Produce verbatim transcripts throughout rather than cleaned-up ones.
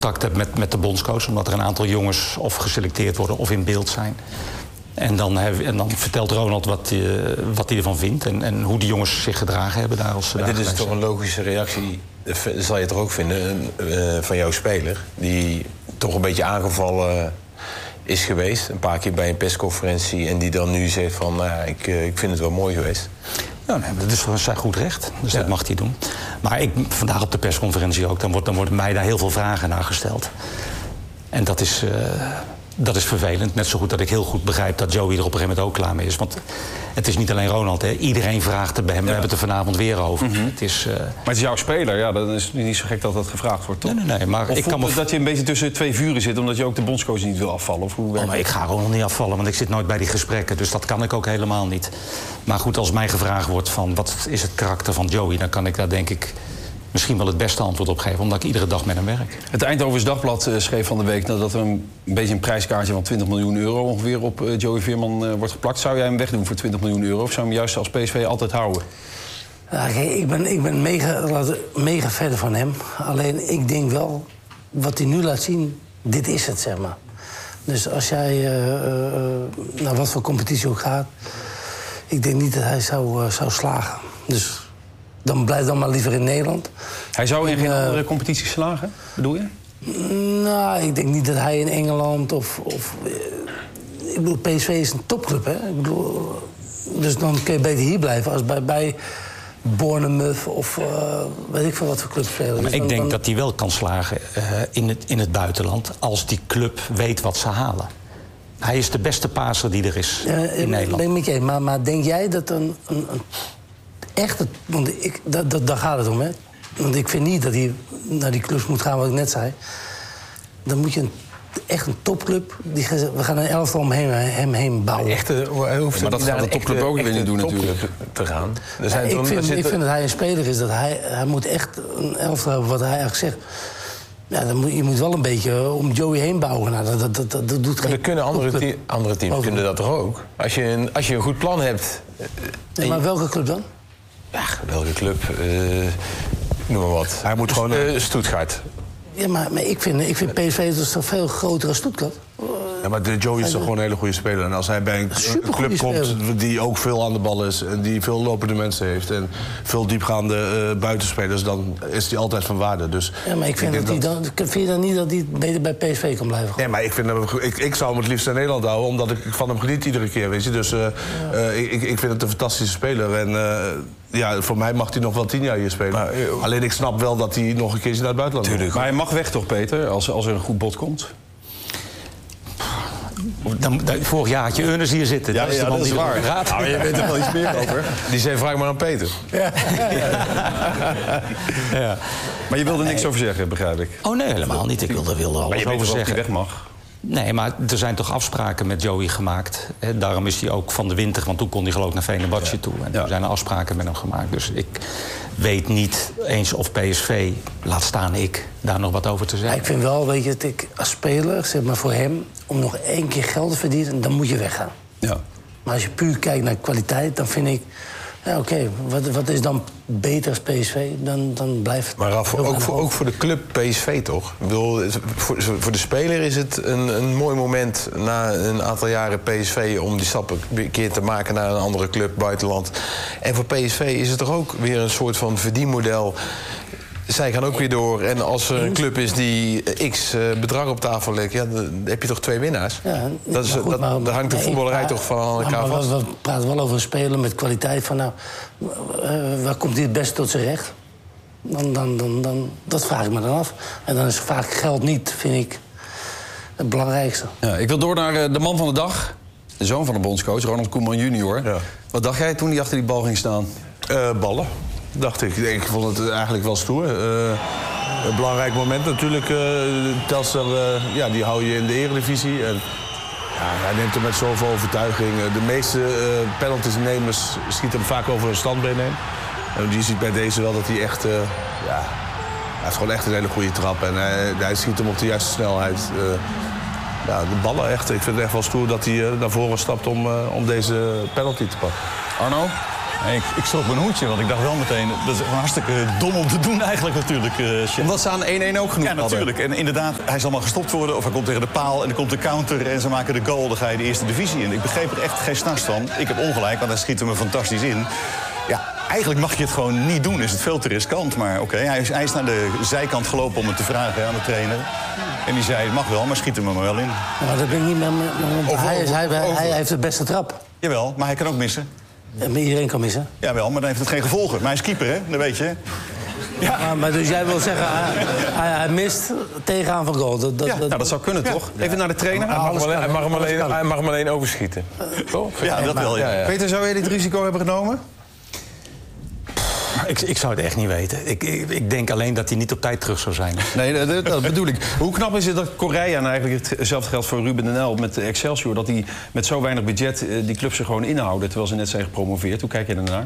contact heb met, met de bondscoach, omdat er een aantal jongens of geselecteerd worden of in beeld zijn. En dan, en dan vertelt Ronald wat hij wat hij ervan vindt en, en hoe die jongens zich gedragen hebben daar als ze Maar daar dit is geweest toch een logische reactie, zal je toch ook vinden, uh, van jouw speler, die toch een beetje aangevallen is geweest, een paar keer bij een persconferentie, en die dan nu zegt van, nou ja, ik, uh, ik vind het wel mooi geweest. Ja, nee, dat is zijn goed recht, dus ja. dat mag hij doen. Maar ik, vandaag op de persconferentie ook, dan, wordt, dan worden mij daar heel veel vragen naar gesteld. En dat is, uh, dat is vervelend. Net zo goed dat ik heel goed begrijp dat Joey er op een gegeven moment ook klaar mee is. Want het is niet alleen Ronald, hè. Iedereen vraagt er bij hem. Ja. We hebben het er vanavond weer over. Mm-hmm. Het is, uh... Maar het is jouw speler, ja, dan is het niet zo gek dat dat gevraagd wordt, toch? Nee, nee, nee. Maar of ik kan me... dat je een beetje tussen twee vuren zit, omdat je ook de bondscoach niet wil afvallen? Of hoe oh, maar ik ga Ronald niet afvallen, want ik zit nooit bij die gesprekken. Dus dat kan ik ook helemaal niet. Maar goed, als mij gevraagd wordt van wat is het karakter van Joey, dan kan ik daar denk ik misschien wel het beste antwoord op geven, omdat ik iedere dag met hem werk. Het Eindhovens Dagblad uh, schreef van de week dat er een, een beetje een prijskaartje van twintig miljoen euro ongeveer op uh, Joey Veerman uh, wordt geplakt. Zou jij hem wegdoen voor twintig miljoen euro of zou je hem juist als P S V altijd houden? Ja, kijk, ik ben, ik ben mega, mega verder van hem. Alleen ik denk wel, wat hij nu laat zien, dit is het, zeg maar. Dus als jij uh, uh, naar wat voor competitie ook gaat, ik denk niet dat hij zou, uh, zou slagen. Dus dan blijf dan maar liever in Nederland. Hij zou in en, geen uh, andere competitie slagen, bedoel je? Nou, ik denk niet dat hij in Engeland of... of uh, ik bedoel, P S V is een topclub, hè. Ik bedoel, dus dan kun je beter hier blijven als bij, bij Bournemouth of uh, weet ik veel wat voor club spelen. Maar dus ik dan, denk dan... dat hij wel kan slagen uh, in, het, in het buitenland als die club weet wat ze halen. Hij is de beste paser die er is uh, in Nederland. Ben ik met je, maar, maar denk jij dat een, een, een echte... Want ik, dat, dat, daar gaat het om, hè. Want ik vind niet dat hij naar die clubs moet gaan, wat ik net zei. Dan moet je een, echt een topclub... Die, we gaan een elftal om hem, hem heen bouwen. Echte, hij hoeft ja, maar dat gaat de topclub ook weer niet doen natuurlijk. Te gaan. Er zijn ja, ik, vind, ik vind dat hij een speler is. Dat hij, hij moet echt een elftal hebben, wat hij eigenlijk zegt. Ja, dan moet, je moet wel een beetje om Joey heen bouwen. Nou, dat, dat, dat, dat doet maar geen kunnen andere, te andere teams over. Kunnen dat toch ook? Als je een, als je een goed plan hebt... Ja, maar welke club dan? Ja, welke club? Uh, noem maar wat. Hij moet gewoon... Uh, Stuttgart. Ja, maar, maar ik vind, ik vind P S V dus toch veel groter dan Stuttgart. Ja, maar de Joey is toch gewoon een hele goede speler. En als hij bij een, een club komt speler. die ook veel aan de bal is... en die veel lopende mensen heeft... en veel diepgaande uh, buitenspelers... dan is hij altijd van waarde. Dus ja, maar ik vind, ik dat dat... Dan, vind je dan niet dat hij beter bij P S V kan blijven? Nee, maar ik, vind hem, ik, ik zou hem het liefst in Nederland houden... omdat ik van hem geniet iedere keer, weet je. Dus uh, ja. uh, ik, ik vind het een fantastische speler. En uh, ja, voor mij mag hij nog wel tien jaar hier spelen. Maar, uh, Alleen ik snap wel dat hij nog een keertje naar het buitenland Tuurlijk. Moet. Maar hij mag weg toch, Peter, als, als er een goed bod komt? Dan, dan, vorig jaar had je Ernest hier zitten. Ja, dat is, ja, de man dat is die waar. Gaat. Nou, je weet er wel iets meer over. Die zei, vraag maar aan Peter. Ja. Ja. Maar je wilde niks over zeggen, begrijp ik. Oh nee, helemaal niet. Ik wilde, wilde alles maar je weet over wel zeggen. Dat hij weg mag. Nee, maar er zijn toch afspraken met Joey gemaakt. He, daarom is hij ook van de winter, want toen kon hij geloof ik naar Fenerbahce ja. toe. En toen ja. zijn er afspraken met hem gemaakt. Dus ik weet niet eens of P S V, laat staan ik, daar nog wat over te zeggen. Ja, ik vind wel, weet je, dat ik als speler, zeg maar voor hem... om nog één keer geld te verdienen, dan moet je weggaan. Ja. Maar als je puur kijkt naar kwaliteit, dan vind ik... Ja, oké, okay, wat, wat is dan beter als P S V? Dan, dan blijft het... Maar Raf, ook, voor, ook voor de club P S V, toch? Ik bedoel, voor, voor de speler is het een, een mooi moment... na een aantal jaren P S V... om die stap een keer te maken naar een andere club, buitenland. En voor P S V is het toch ook weer een soort van verdienmodel... Zij gaan ook weer door. En als er een club is die x uh, bedrag op tafel legt... Ja, dan heb je toch twee winnaars? Ja, dat is, goed, dat, maar, daar hangt de voetballerij toch van aan elkaar vast. We, we praten wel over een speler met kwaliteit. Van, nou, uh, waar komt hij het best tot zijn recht? Dan, dan, dan, dan, dat vraag ik me dan af. En dan is vaak geld niet, vind ik, het belangrijkste. Ja, ik wil door naar uh, de man van de dag. De zoon van de bondscoach, Ronald Koeman junior. Ja. Wat dacht jij toen hij achter die bal ging staan? Uh, ballen. Dacht ik. Ik vond het eigenlijk wel stoer. Uh, een belangrijk moment natuurlijk. Uh, Telstar, uh, ja, die hou je in de eredivisie. En, ja, hij neemt hem met zoveel overtuiging. De meeste uh, penaltynemers schieten hem vaak over een standbeen heen. En je ziet bij deze wel dat hij echt... Uh, ja, hij heeft gewoon echt een hele goede trap. En hij, hij schiet hem op de juiste snelheid. Uh, ja, de ballen echt. Ik vind het echt wel stoer dat hij uh, naar voren stapt om, uh, om deze penalty te pakken. Arno? Ik, ik schrok mijn hoedje, want ik dacht wel meteen... dat is gewoon hartstikke dom om te doen eigenlijk natuurlijk. Uh, Omdat ze aan één-één ook genoeg Ja, natuurlijk. Hadden. En inderdaad, hij zal maar gestopt worden... of hij komt tegen de paal en dan komt de counter... en ze maken de goal, dan ga je de eerste divisie in. Ik begreep er echt geen s'nachts van. Ik heb ongelijk, want hij schiet hem er fantastisch in. Ja, eigenlijk mag je het gewoon niet doen. Is het veel te riskant. Maar oké, okay, hij, is, hij is naar de zijkant gelopen om het te vragen aan de trainer. En die zei, het mag wel, maar schiet hem er maar wel in. Nou, dat ben ik niet meer... Over, hij, is, hij, over, hij, over. hij heeft de beste trap. Jawel, maar hij kan ook missen. En iedereen kan missen. Jawel, maar dan heeft het geen gevolgen. Maar hij is keeper, hè? Dat weet je. Ja. Maar, maar dus jij wil zeggen, hij, hij, hij mist tegenaan van goal. Dat, dat, ja, dat, nou, dat zou kunnen, ja. toch? Even naar de trainer. Hij mag, alleen, hij, mag hem alleen, hij mag hem alleen overschieten. Uh, ja, dat wel, ja. Ja, ja. Peter, zou jij dit risico hebben genomen? Ik, ik zou het echt niet weten. Ik, ik, ik denk alleen dat hij niet op tijd terug zou zijn. Nee, dat, dat bedoel ik. Hoe knap is het dat Correa, en eigenlijk hetzelfde geldt voor Ruben de Nel met Excelsior... dat die met zo weinig budget die clubs er gewoon inhouden... terwijl ze net zijn gepromoveerd. Hoe kijk je ernaar?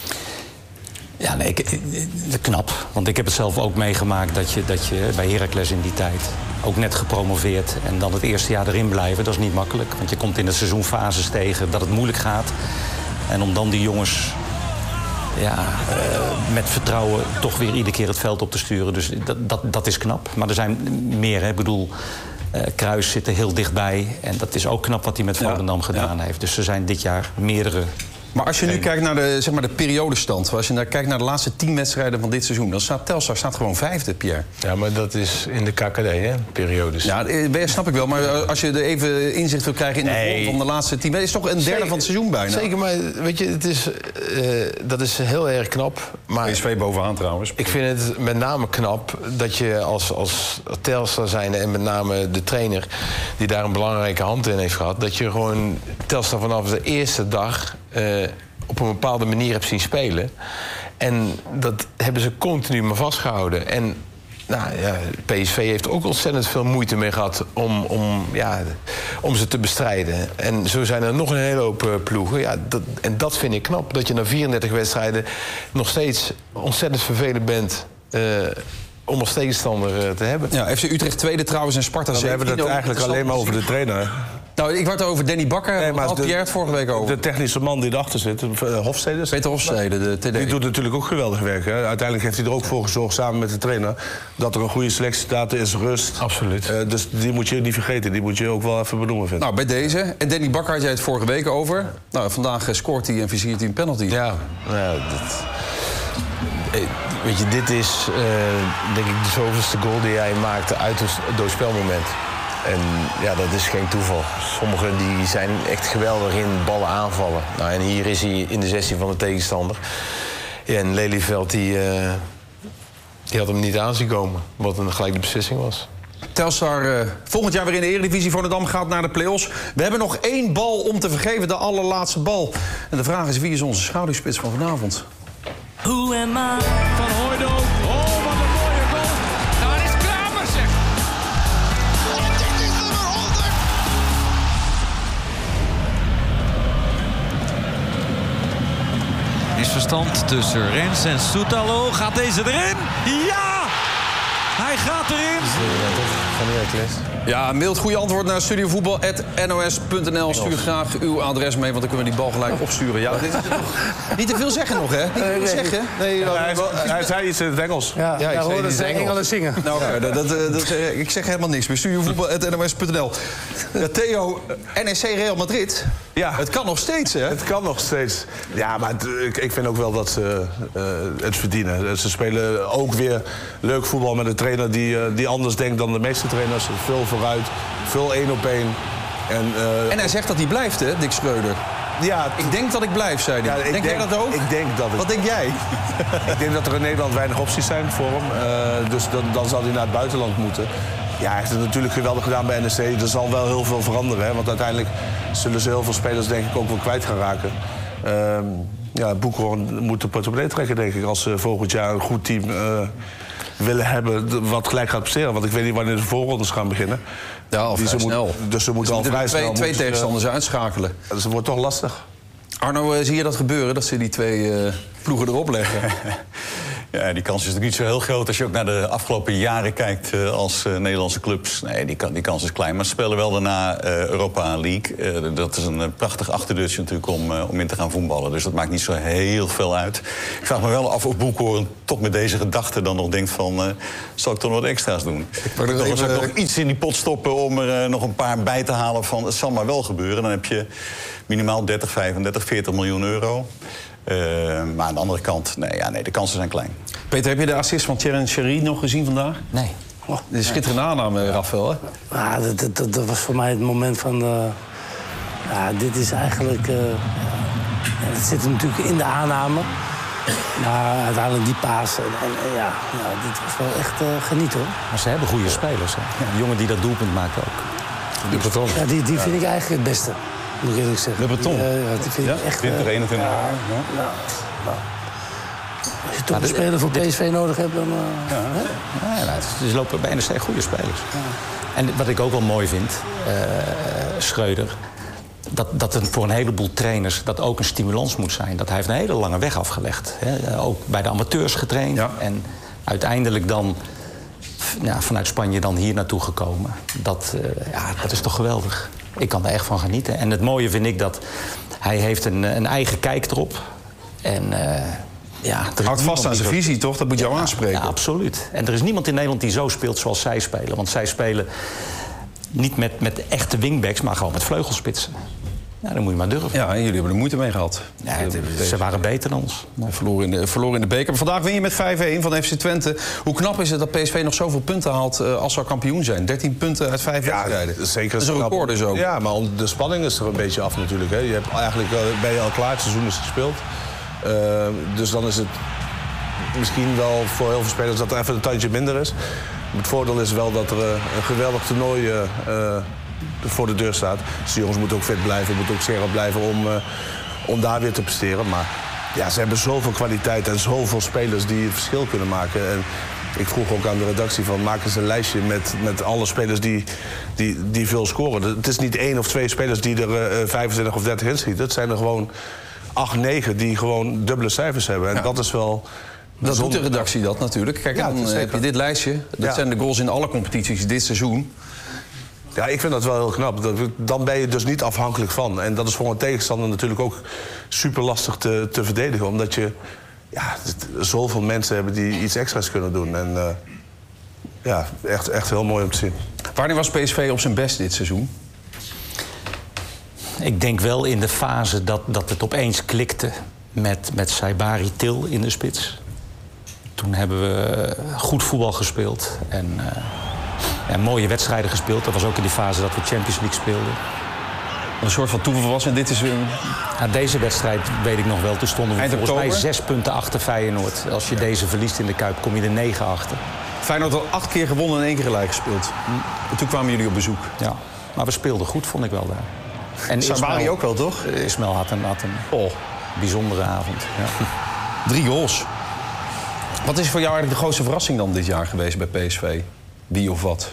Ja, nee, ik, knap. Want ik heb het zelf ook meegemaakt dat je, dat je bij Heracles in die tijd... ook net gepromoveerd en dan het eerste jaar erin blijven. Dat is niet makkelijk, want je komt in het seizoen fases tegen... dat het moeilijk gaat. En om dan die jongens... Ja, uh, met vertrouwen toch weer iedere keer het veld op te sturen. Dus dat, dat, dat is knap. Maar er zijn meer, hè. Ik bedoel, uh, Kruis zit er heel dichtbij. En dat is ook knap wat hij met Volendam ja, gedaan ja. heeft. Dus er zijn dit jaar meerdere... Maar als je nu kijkt naar de, zeg maar de periodestand... als je naar, kijkt naar de laatste tien wedstrijden van dit seizoen... dan staat Telstar staat gewoon vijfde, Pierre. Ja, maar dat is in de K K D, hè, periodes. Ja, dat snap ik wel. Maar als je er even inzicht wil krijgen in de nee. van de laatste tien... dat is toch een derde zeker, van het seizoen bijna. Zeker, maar weet je, het is, uh, dat is heel erg knap. Maar P S V bovenaan trouwens. Ik vind het met name knap dat je als, als Telstar zijnde... en met name de trainer die daar een belangrijke hand in heeft gehad... dat je gewoon Telstar vanaf de eerste dag... Uh, op een bepaalde manier hebt zien spelen. En dat hebben ze continu maar vastgehouden. En nou, ja, P S V heeft ook ontzettend veel moeite mee gehad om, om, ja, om ze te bestrijden. En zo zijn er nog een hele hoop uh, ploegen. Ja, dat, en dat vind ik knap. Dat je na vierendertig wedstrijden nog steeds ontzettend vervelend bent... Uh, om als tegenstander uh, te hebben. Ja, F C Utrecht tweede trouwens en Sparta nou, we hebben het eigenlijk alleen maar over de trainer. Nou, ik word over Danny Bakker, nee, maar had Pierre het vorige week over. De technische man die erachter zit, uh, Hofstede. Peter Hofstede, de T D. Die doet natuurlijk ook geweldig werk. Hè. Uiteindelijk heeft hij er ook voor gezorgd, samen met de trainer... dat er een goede selectie staat, is rust. Absoluut. Uh, dus die moet je niet vergeten, die moet je ook wel even benoemen, vind ik. Nou, bij deze. En Danny Bakker had jij het vorige week over. Nou, vandaag scoort hij en viziert hij een penalty. Ja, nou ja, dat... Weet je, dit is uh, denk ik de zoveelste goal die hij maakte uit het doorspelmoment. En ja, dat is geen toeval. Sommigen die zijn echt geweldig in ballen aanvallen. Nou, en hier is hij in de zestien van de tegenstander. Ja, en Lelyveld die, uh, die had hem niet aanzien komen. Wat een gelijk de beslissing was. Telstar uh, volgend jaar weer in de Eredivisie. Volendam gaat naar de play-offs. We hebben nog één bal om te vergeven, de allerlaatste bal. En de vraag is, wie is onze schaduwspits van vanavond? Who am I? Van Hooijdonk. Oh, wat een mooie goal. Daar is Kramer, zeg. Oh, dit is nummer honderd. Misverstand tussen Rens en Soetalo. Gaat deze erin? Ja! Hij gaat erin. Van Heracles. Ja, mailt goede antwoord naar studiovoetbal apenstaartje n o s punt n l. Stuur graag uw adres mee, want dan kunnen we die bal gelijk opsturen. Ja, dit is nog niet te veel zeggen nog, hè? Niet te veel zeggen. Nee, ja, hij, hij zei iets in het Engels. Ja, ja, ik hoorde ze Engels zingen. Nou, okay, dat, dat, dat, ik zeg helemaal niks meer. studiovoetbal apenstaartje n o s punt n l. Ja, Theo, N E C Real Madrid. Ja. Het kan nog steeds, hè? Het kan nog steeds. Ja, maar het, ik, ik vind ook wel dat ze uh, het verdienen. Ze spelen ook weer leuk voetbal met een trainer die, uh, die anders denkt dan de meeste trainers. Veel vooruit, veel één op één. En, uh, en hij zegt dat hij blijft, hè, Dick Schreuder? Ja, ik denk dat ik blijf, zei hij. Ja, denk, denk jij dat ook? Ik denk dat ik... Wat denk jij? Ik denk dat er in Nederland weinig opties zijn voor hem. Uh, dus dan, dan zal hij naar het buitenland moeten. Ja, hij heeft het natuurlijk geweldig gedaan bij N E C. Er zal wel heel veel veranderen. Hè? Want uiteindelijk zullen ze heel veel spelers denk ik ook wel kwijt gaan raken. Uh, ja, Boekhorn moet de portemonnee trekken, denk ik. Als ze volgend jaar een goed team uh, willen hebben wat gelijk gaat presteren. Want ik weet niet wanneer de voorrondes gaan beginnen. Ja, al vrij dus snel. Moet, dus ze moeten al vrij twee, snel... Twee moeten, tegenstanders uh, uitschakelen. Dus het wordt toch lastig. Arno, uh, zie je dat gebeuren? Dat ze die twee uh, ploegen erop leggen? Ja, die kans is natuurlijk niet zo heel groot als je ook naar de afgelopen jaren kijkt uh, als uh, Nederlandse clubs. Nee, die, kan, die kans is klein. Maar ze spelen wel daarna uh, Europa League. Uh, dat is een uh, prachtig achterdeurtje natuurlijk om, uh, om in te gaan voetballen. Dus dat maakt niet zo heel veel uit. Ik vraag me wel af of Boekhoorn toch met deze gedachte dan nog denkt van... Uh, zal ik toch nog wat extra's doen? Ik wil nog, even, nog iets in die pot stoppen om er uh, nog een paar bij te halen van... het zal maar wel gebeuren. Dan heb je minimaal dertig, vijfendertig, veertig miljoen euro... Uh, maar aan de andere kant, nee, ja, nee, de kansen zijn klein. Peter, heb je de assist van Thierry Henry nog gezien vandaag? Nee. Oh, dit is een schitterende aanname, Rafael, hè? Ja, dat, dat, dat was voor mij het moment van... Uh, ja, dit is eigenlijk... Uh, ja, het zit natuurlijk in de aanname. Maar uiteindelijk die paas. En, en, ja, ja, dit was wel echt uh, genieten, hoor. Maar ze hebben goede spelers, hè? Ja, de jongen die dat doelpunt maakt ook. De Breton. Ja, die, die vind ik eigenlijk het beste. Moet ik eerlijk zeggen. De Breton? Uh, ja, die vind ik echt... twintig, eenentwintig ja, jaar. Ja. Ja, ja. Als je toch een speler voor P S V nodig hebt, dan... Uh, ja. Ja, ja, het is, ze lopen bij N E C goede spelers. Ja. En wat ik ook wel mooi vind, uh, Schreuder... Dat, dat het voor een heleboel trainers dat ook een stimulans moet zijn. Dat hij heeft een hele lange weg afgelegd. Hè. Ook bij de amateurs getraind. Ja. En uiteindelijk dan ja, vanuit Spanje dan hier naartoe gekomen. Dat, uh, ja, dat is toch geweldig. Ik kan er echt van genieten. En het mooie vind ik dat hij heeft een, een eigen kijk erop. En uh, ja, er houdt vast aan zijn zo... visie, toch? Dat moet jou ja, aanspreken. Ja, absoluut. En er is niemand in Nederland die zo speelt zoals zij spelen. Want zij spelen niet met, met echte wingbacks, maar gewoon met vleugelspitsen. Ja, dan moet je maar durven. Ja, en jullie hebben er moeite mee gehad. Ja, het, ze waren beter dan ons. Ja, verloren, in de, verloren in de beker. Maar vandaag win je met vijf-een van F C Twente. Hoe knap is het dat P S V nog zoveel punten haalt uh, als ze kampioen zijn? dertien punten uit vijf wedstrijden. Ja, zeker. Dat is een record dus ook. Ja, maar de spanning is er een beetje af natuurlijk. Hè. Je hebt eigenlijk, uh, ben je al klaar, het seizoen is gespeeld. Uh, dus dan is het misschien wel voor heel veel spelers dat er even een tandje minder is. Het voordeel is wel dat er uh, een geweldig toernooi uh, uh, voor de deur staat. Dus de jongens moeten ook fit blijven, moeten ook scherp blijven om, uh, om daar weer te presteren. Maar ja, ze hebben zoveel kwaliteit en zoveel spelers die het verschil kunnen maken. En ik vroeg ook aan de redactie van maak eens een lijstje met, met alle spelers die, die, die veel scoren. Het is niet één of twee spelers die er uh, vijfentwintig of dertig in schieten. Het zijn er gewoon acht, negen die gewoon dubbele cijfers hebben. En ja. dat is wel... Dat doet de redactie dat natuurlijk. Kijk, ja, dan heb je dit lijstje. Dat ja. zijn de goals in alle competities dit seizoen. Ja, ik vind dat wel heel knap. Dan ben je dus niet afhankelijk van. En dat is voor een tegenstander natuurlijk ook super lastig te, te verdedigen. Omdat je ja, zoveel mensen hebben die iets extra's kunnen doen. En uh, ja, echt, echt heel mooi om te zien. Wanneer was P S V op zijn best dit seizoen? Ik denk wel in de fase dat, dat het opeens klikte met, met Saibari Til in de spits. Toen hebben we goed voetbal gespeeld en, uh, en mooie wedstrijden gespeeld. Dat was ook in die fase dat we Champions League speelden. Een soort van toeval was en dit is een... Ja, deze wedstrijd weet ik nog wel. Toen stonden we volgens mij zes punten achter Feyenoord. Als je deze verliest in de Kuip, kom je er negen achter. Feyenoord had acht keer gewonnen en één keer gelijk gespeeld. En toen kwamen jullie op bezoek. Ja, maar we speelden goed, vond ik wel daar. En Saibari ook wel, toch? Ismaël had een, had een oh. bijzondere avond. Ja. Drie goals. Wat is voor jou eigenlijk de grootste verrassing dan dit jaar geweest bij P S V? Wie of wat?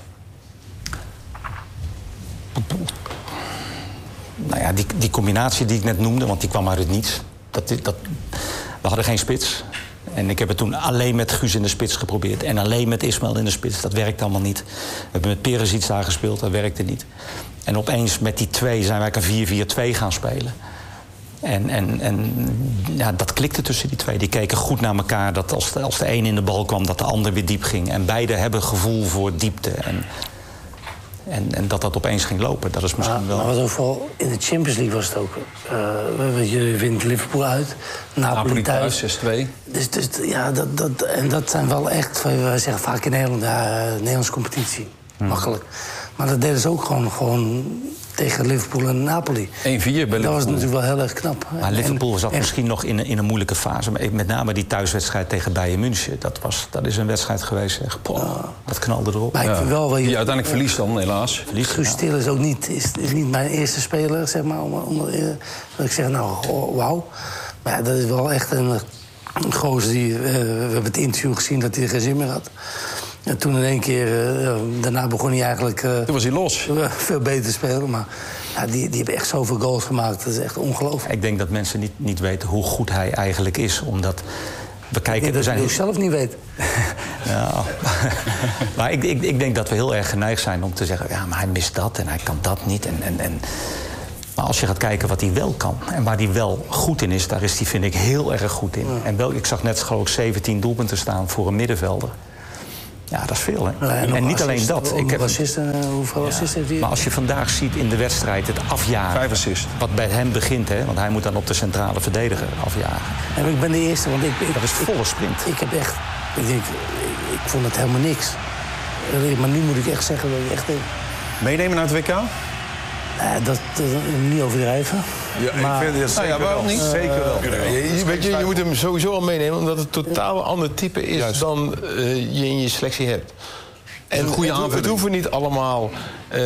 Nou ja, die, die combinatie die ik net noemde, want die kwam uit het niets. Dat, dat, we hadden geen spits. En ik heb het toen alleen met Guus in de spits geprobeerd. En alleen met Ismaël in de spits. Dat werkte allemaal niet. We hebben met Perisic daar gespeeld, dat werkte niet. En opeens met die twee zijn wij een vier vier twee gaan spelen. En, en, en ja, dat klikte tussen die twee. Die keken goed naar elkaar. Dat als de, als de een in de bal kwam, dat de ander weer diep ging. En beide hebben gevoel voor diepte. En, en, en dat dat opeens ging lopen, dat is misschien maar, wel... Maar wat ook vooral in de Champions League was het ook. Uh, je wint Liverpool uit, Napoli, Napoli thuis. zes twee. Dus, dus ja, dat, dat, en dat zijn wel echt, wij zeggen vaak in Nederland, ja, Nederlandse competitie. Hmm. Makkelijk. Maar dat deden ze ook gewoon, gewoon tegen Liverpool en Napoli. één vier bij Liverpool. Dat was natuurlijk wel heel erg knap. Maar Liverpool zat en, misschien nog in, in een moeilijke fase. Maar met name die thuiswedstrijd tegen Bayern München. Dat, was, dat is een wedstrijd geweest. Zeg. Poh, uh, dat knalde erop. Maar ik vind wel, wel je, die uiteindelijk verliest dan, helaas. Guus Til is ook niet, is, is niet mijn eerste speler, zeg maar. Om, om, dat ik zeg, nou, oh, wauw. Maar ja, dat is wel echt een, een gozer die... Uh, we hebben het interview gezien dat hij er geen zin meer had. En toen in één keer, uh, daarna begon hij eigenlijk... Uh, toen was hij los. Uh, veel beter te spelen, maar ja, die, die hebben echt zoveel goals gemaakt. Dat is echt ongelooflijk. Ik denk dat mensen niet, niet weten hoe goed hij eigenlijk is. Omdat We kijken, Ik denk we dat zijn hij ook zelf niet weet. Ja. Maar ik, ik, ik denk dat we heel erg geneigd zijn om te zeggen... ja, maar hij mist dat en hij kan dat niet. En, en, en... Maar als je gaat kijken wat hij wel kan en waar hij wel goed in is... daar is hij, vind ik, heel erg goed in. Ja. En wel, ik zag net geloof ik zeventien doelpunten staan voor een middenvelder. Ja, dat is veel, hè? Ja, en en niet assist, alleen dat. Ik heb assisten, hoeveel ja. assisten heeft hij? Maar als je vandaag ziet in de wedstrijd het afjagen... Vijf assists. Wat bij hem begint, hè? Want hij moet dan op de centrale verdediger afjagen. En ik ben de eerste, want ik... ik dat is volle sprint. Ik, ik heb echt... Ik denk, ik vond het helemaal niks. Maar nu moet ik echt zeggen dat ik echt denk... Meenemen naar het W K? Uh, dat uh, niet overdrijven. Ja, maar, ik vind het zeker nou ja, wel. niet? Zeker wel. Uh, je, weet je, je moet hem sowieso al meenemen... omdat het totaal ander type is Juist. dan uh, je in je selectie hebt. En een goede het, aanvulling. Het hoeven niet allemaal... Uh,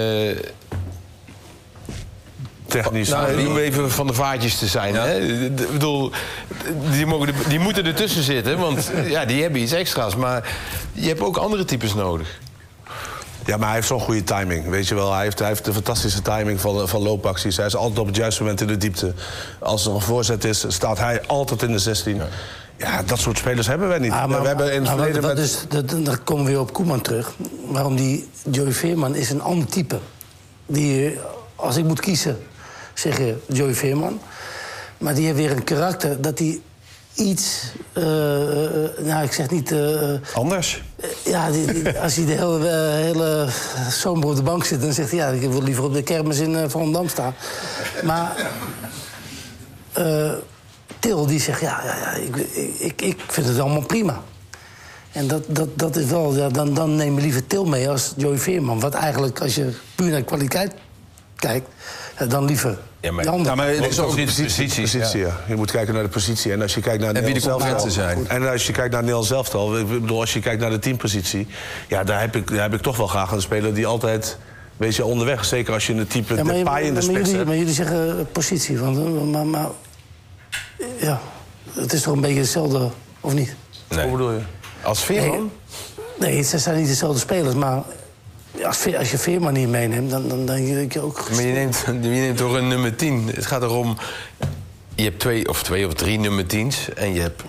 technisch. Nou, om even van de vaartjes te zijn. Ja. Hè? Ik bedoel, die, mogen de, die moeten ertussen zitten, want ja, die hebben iets extra's. Maar je hebt ook andere types nodig. Ja, maar hij heeft zo'n goede timing, weet je wel. Hij heeft, hij heeft een fantastische timing van, van loopacties. Hij is altijd op het juiste moment in de diepte. Als er een voorzet is, staat hij altijd in de zestien. Ja, ja dat soort spelers hebben wij niet. Ah, maar, we hebben in het verleden dat, met... dat is, dat, dan komen we weer op Koeman terug. Waarom die Joey Veerman is een ander type. Die, als ik moet kiezen, zeg je Joey Veerman. Maar die heeft weer een karakter dat hij iets... Uh, uh, nou, ik zeg niet... Uh, Anders? Uh, ja, die, die, als hij de hele, uh, hele zomer op de bank zit... dan zegt hij, ja, ik wil liever op de kermis in uh, Volendam staan. Maar... Uh, Til, die zegt, ja, ja, ja ik, ik, ik vind het allemaal prima. En dat, dat, dat is wel... Ja, dan, dan neem je liever Til mee als Joey Veerman. Wat eigenlijk, als je puur naar kwaliteit kijkt... dan liever... Ja, maar, ja, maar het is ook de positie. positie ja. Ja. Je moet kijken naar de positie. En als je kijkt naar Nederland zelf zijn. En als je kijkt naar Nederland zelf al, ik bedoel, als je kijkt naar de teampositie, ja, daar heb ik, daar heb ik toch wel graag een speler die altijd, weet je, onderweg. Zeker als je een type ja, Depay in de spits jullie, hebt. Maar jullie zeggen positie, want maar, maar ja, het is toch een beetje hetzelfde, of niet? Nee. Hoe bedoel je? Als Veerman? Nee, nee, het zijn niet dezelfde spelers, maar als, als je Veerman niet meeneemt, dan, dan denk je ook... Maar je neemt, je neemt toch een nummer tien. Het gaat erom... Je hebt twee of twee of drie nummer tiens... en je hebt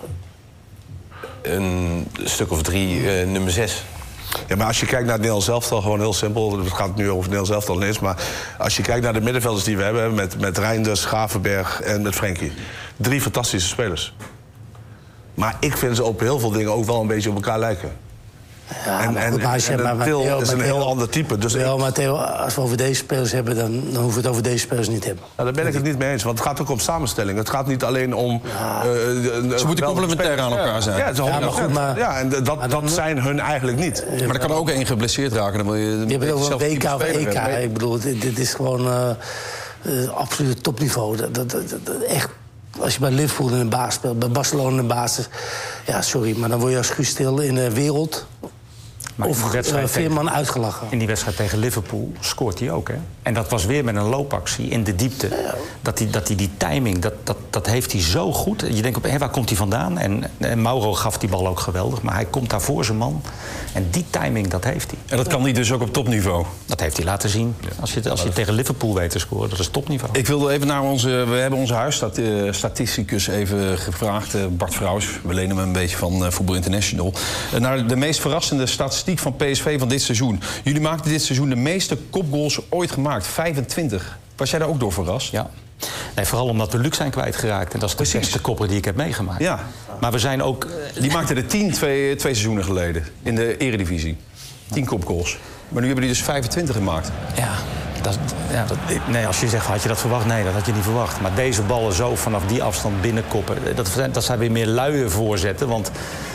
een stuk of drie uh, nummer zes. Ja, maar als je kijkt naar het Nederlands elftal, gewoon heel simpel. Het gaat nu over het Nederlands elftal ineens. Maar als je kijkt naar de middenvelders die we hebben... met, met Reinders, Gravenberg en met Frenkie. Drie fantastische spelers. Maar ik vind ze op heel veel dingen ook wel een beetje op elkaar lijken. Ja, en maar en, goed, maar als je, en maar, maar Til Theo, is een Theo, heel ander type. Dus wel, ik, maar Theo, als we over deze spelers hebben, dan, dan hoeven we het over deze spelers niet te hebben. nou, daar ben ik het niet mee eens, want het gaat ook om samenstelling. Het gaat niet alleen om... Ja. Uh, uh, Ze moeten complementair aan elkaar zijn. Ja, ja, Ja, maar goed, maar- ja en dat, maar dan- dat zijn hun eigenlijk niet. Maar er kan ook één geblesseerd raken. Dan wil je, Je hebt het over zelf een W K type of speler E K. hebben. Ik bedoel, dit, dit is gewoon uh, uh, absoluut topniveau. Dat, dat, dat, dat- echt, als je bij Liverpool in de baas speelt, bij Barcelona in de basis... Ja, sorry, maar dan word je als Guus Til in de wereld... Maar in of die wedstrijd uh, Veerman tegen- uitgelachen. In die wedstrijd tegen Liverpool scoort hij ook, hè? En dat was weer met een loopactie in de diepte. Dat hij, dat hij die timing, dat, dat, dat heeft hij zo goed. Je denkt, op, hé, waar komt hij vandaan? En, en Mauro gaf die bal ook geweldig. Maar hij komt daar voor zijn man. En die timing, dat heeft hij. En dat kan niet dus ook op topniveau. Dat heeft hij laten zien. Als je, als je tegen Liverpool weet te scoren, dat is topniveau. Ik wilde even naar onze... We hebben onze huisstatisticus even gevraagd, uh, Bart Vrouws. We lenen hem een beetje van uh, Voetbal International. Uh, naar de meest verrassende statistiek van P S V van dit seizoen. Jullie maakten dit seizoen de meeste kopgoals ooit gemaakt. vijfentwintig. Was jij daar ook door verrast? Ja. Nee, vooral omdat we Luc zijn kwijtgeraakt. En dat is de Precies. beste kopper die ik heb meegemaakt. Ja. Maar we zijn ook... uh, Die maakten er tien twee, twee seizoenen geleden. In de eredivisie. Tien kopgoals. Maar nu hebben die dus vijfentwintig gemaakt. Ja, dat, ja dat, nee, als je zegt, had je dat verwacht? Nee, dat had je niet verwacht. Maar deze ballen zo vanaf die afstand binnenkoppen... dat, dat zijn weer meer luie voorzetten, want...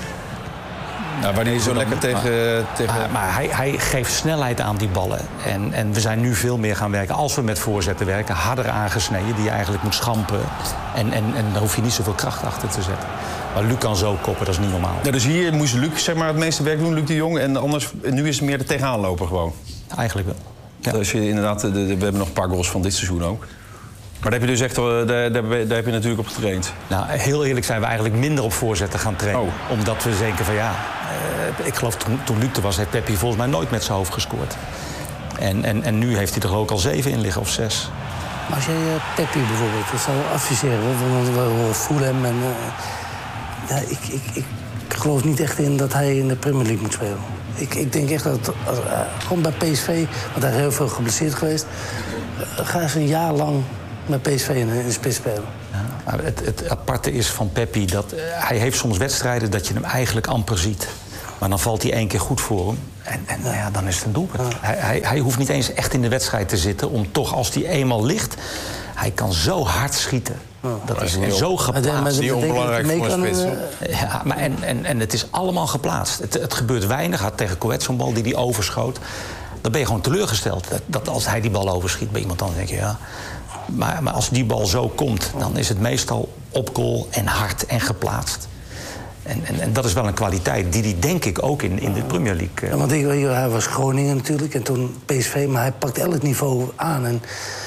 Nou, wanneer je zo lekker tegen... tegen... Maar, maar hij, hij geeft snelheid aan die ballen. En, en we zijn nu veel meer gaan werken, als we met voorzetten werken... harder aangesneden, die je eigenlijk moet schampen. En, en, en daar hoef je niet zoveel kracht achter te zetten. Maar Luc kan zo koppen, dat is niet normaal. Ja, dus hier moest Luc zeg maar, het meeste werk doen, Luc de Jong. En anders, nu is het meer de tegenaanloper gewoon. Eigenlijk wel. Ja. Dus je, inderdaad, de, de, we hebben nog een paar goals van dit seizoen ook. Maar daar heb je dus echt, daar, daar, daar heb je natuurlijk op getraind. Nou, heel eerlijk zijn we eigenlijk minder op voorzetten gaan trainen. Oh. Omdat we denken van ja... Uh, ik geloof toen, toen Luc er was, heeft Peppi volgens mij nooit met zijn hoofd gescoord. En, en, en nu heeft hij er ook al zeven in liggen, of zes. Maar als jij uh, Peppi bijvoorbeeld, dat zou adviseren, want we horen Fulham en... Uh, Ja, ik, ik, ik geloof niet echt in dat hij in de Premier League moet spelen. Ik, ik denk echt dat, als, uh, gewoon bij P S V, want hij is heel veel geblesseerd geweest... Uh, ga eens een jaar lang met P S V in, in de spits spelen. Ja, het, het aparte is van Peppi dat uh, hij heeft soms wedstrijden dat je hem eigenlijk amper ziet. Maar dan valt hij één keer goed voor hem. En, en nou ja, dan is het een doelpunt. Ja. Hij, hij, hij hoeft niet eens echt in de wedstrijd te zitten om toch, als hij eenmaal ligt... hij kan zo hard schieten. Ja, dat is en zo geplaatst. Dat is niet onbelangrijk voor een spits. Ja, maar en, en, en het is allemaal geplaatst. Het, het gebeurt weinig. Had tegen Coët zo'n bal die hij overschoot. Dan ben je gewoon teleurgesteld. Dat, dat als hij die bal overschiet bij iemand, dan denk je ja. Maar, maar als die bal zo komt, dan is het meestal op goal en hard en geplaatst. En, en, en dat is wel een kwaliteit die hij denk ik ook in, in de Premier League... Uh... Ja, want ik, hij was Groningen natuurlijk en toen P S V, maar hij pakt elk niveau aan. En,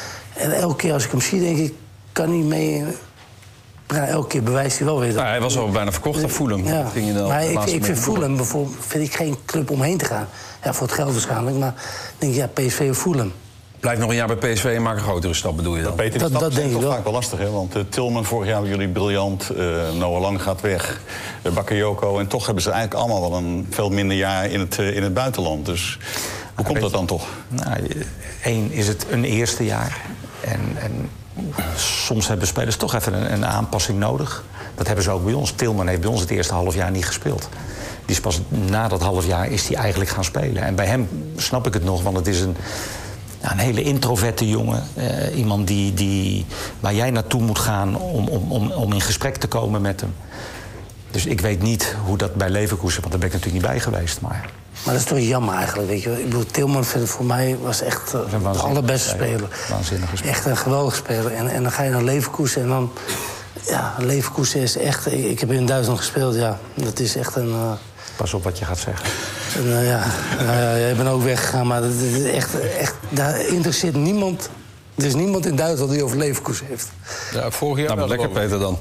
en elke keer als ik hem zie, denk ik, kan hij mee... Ja, elke keer bewijst hij wel weer dat... Nou, hij was al bijna verkocht aan Fulham. Ja. Ging je dan maar ik, ik vind Fulham bijvoorbeeld vind ik geen club om heen te gaan. Ja, voor het geld waarschijnlijk, maar denk ik, ja, P S V of Fulham. Blijf nog een jaar bij P S V en maak een grotere stap, bedoel je dan? Peter, dat, dat, dat denk ik toch wel. vaak wel lastig, hè? Want uh, Tillman vorig jaar hebben jullie briljant. Uh, Noah Lang gaat weg. Uh, Bakayoko. En toch hebben ze eigenlijk allemaal wel een veel minder jaar in het, uh, in het buitenland. Dus hoe komt dat dan toch? Nou, één is het een eerste jaar. En, en soms hebben spelers toch even een, een aanpassing nodig. Dat hebben ze ook bij ons. Tillman heeft bij ons het eerste half jaar niet gespeeld. Die is pas na dat half jaar is hij eigenlijk gaan spelen. En bij hem snap ik het nog, want het is een... Ja, een hele introverte jongen. Uh, iemand die, die, waar jij naartoe moet gaan om, om, om, om in gesprek te komen met hem. Dus ik weet niet hoe dat bij Leverkusen... want daar ben ik natuurlijk niet bij geweest. Maar, maar dat is toch jammer eigenlijk, weet je. Ik bedoel, Tillman voor mij was echt uh, de allerbeste speler. Waanzinnige speler. Echt een geweldige speler. En, en dan ga je naar Leverkusen en dan... Ja, Leverkusen is echt... Ik, ik heb in Duitsland gespeeld, ja. Dat is echt een... Uh, Pas op wat je gaat zeggen. En, uh, ja, nou ja, jij bent ook weggegaan, maar dat is echt, echt, daar interesseert niemand. Er is niemand in Duitsland die over Leverkusen heeft. Ja, vorig jaar. Nou, maar lekker, Peter, dan.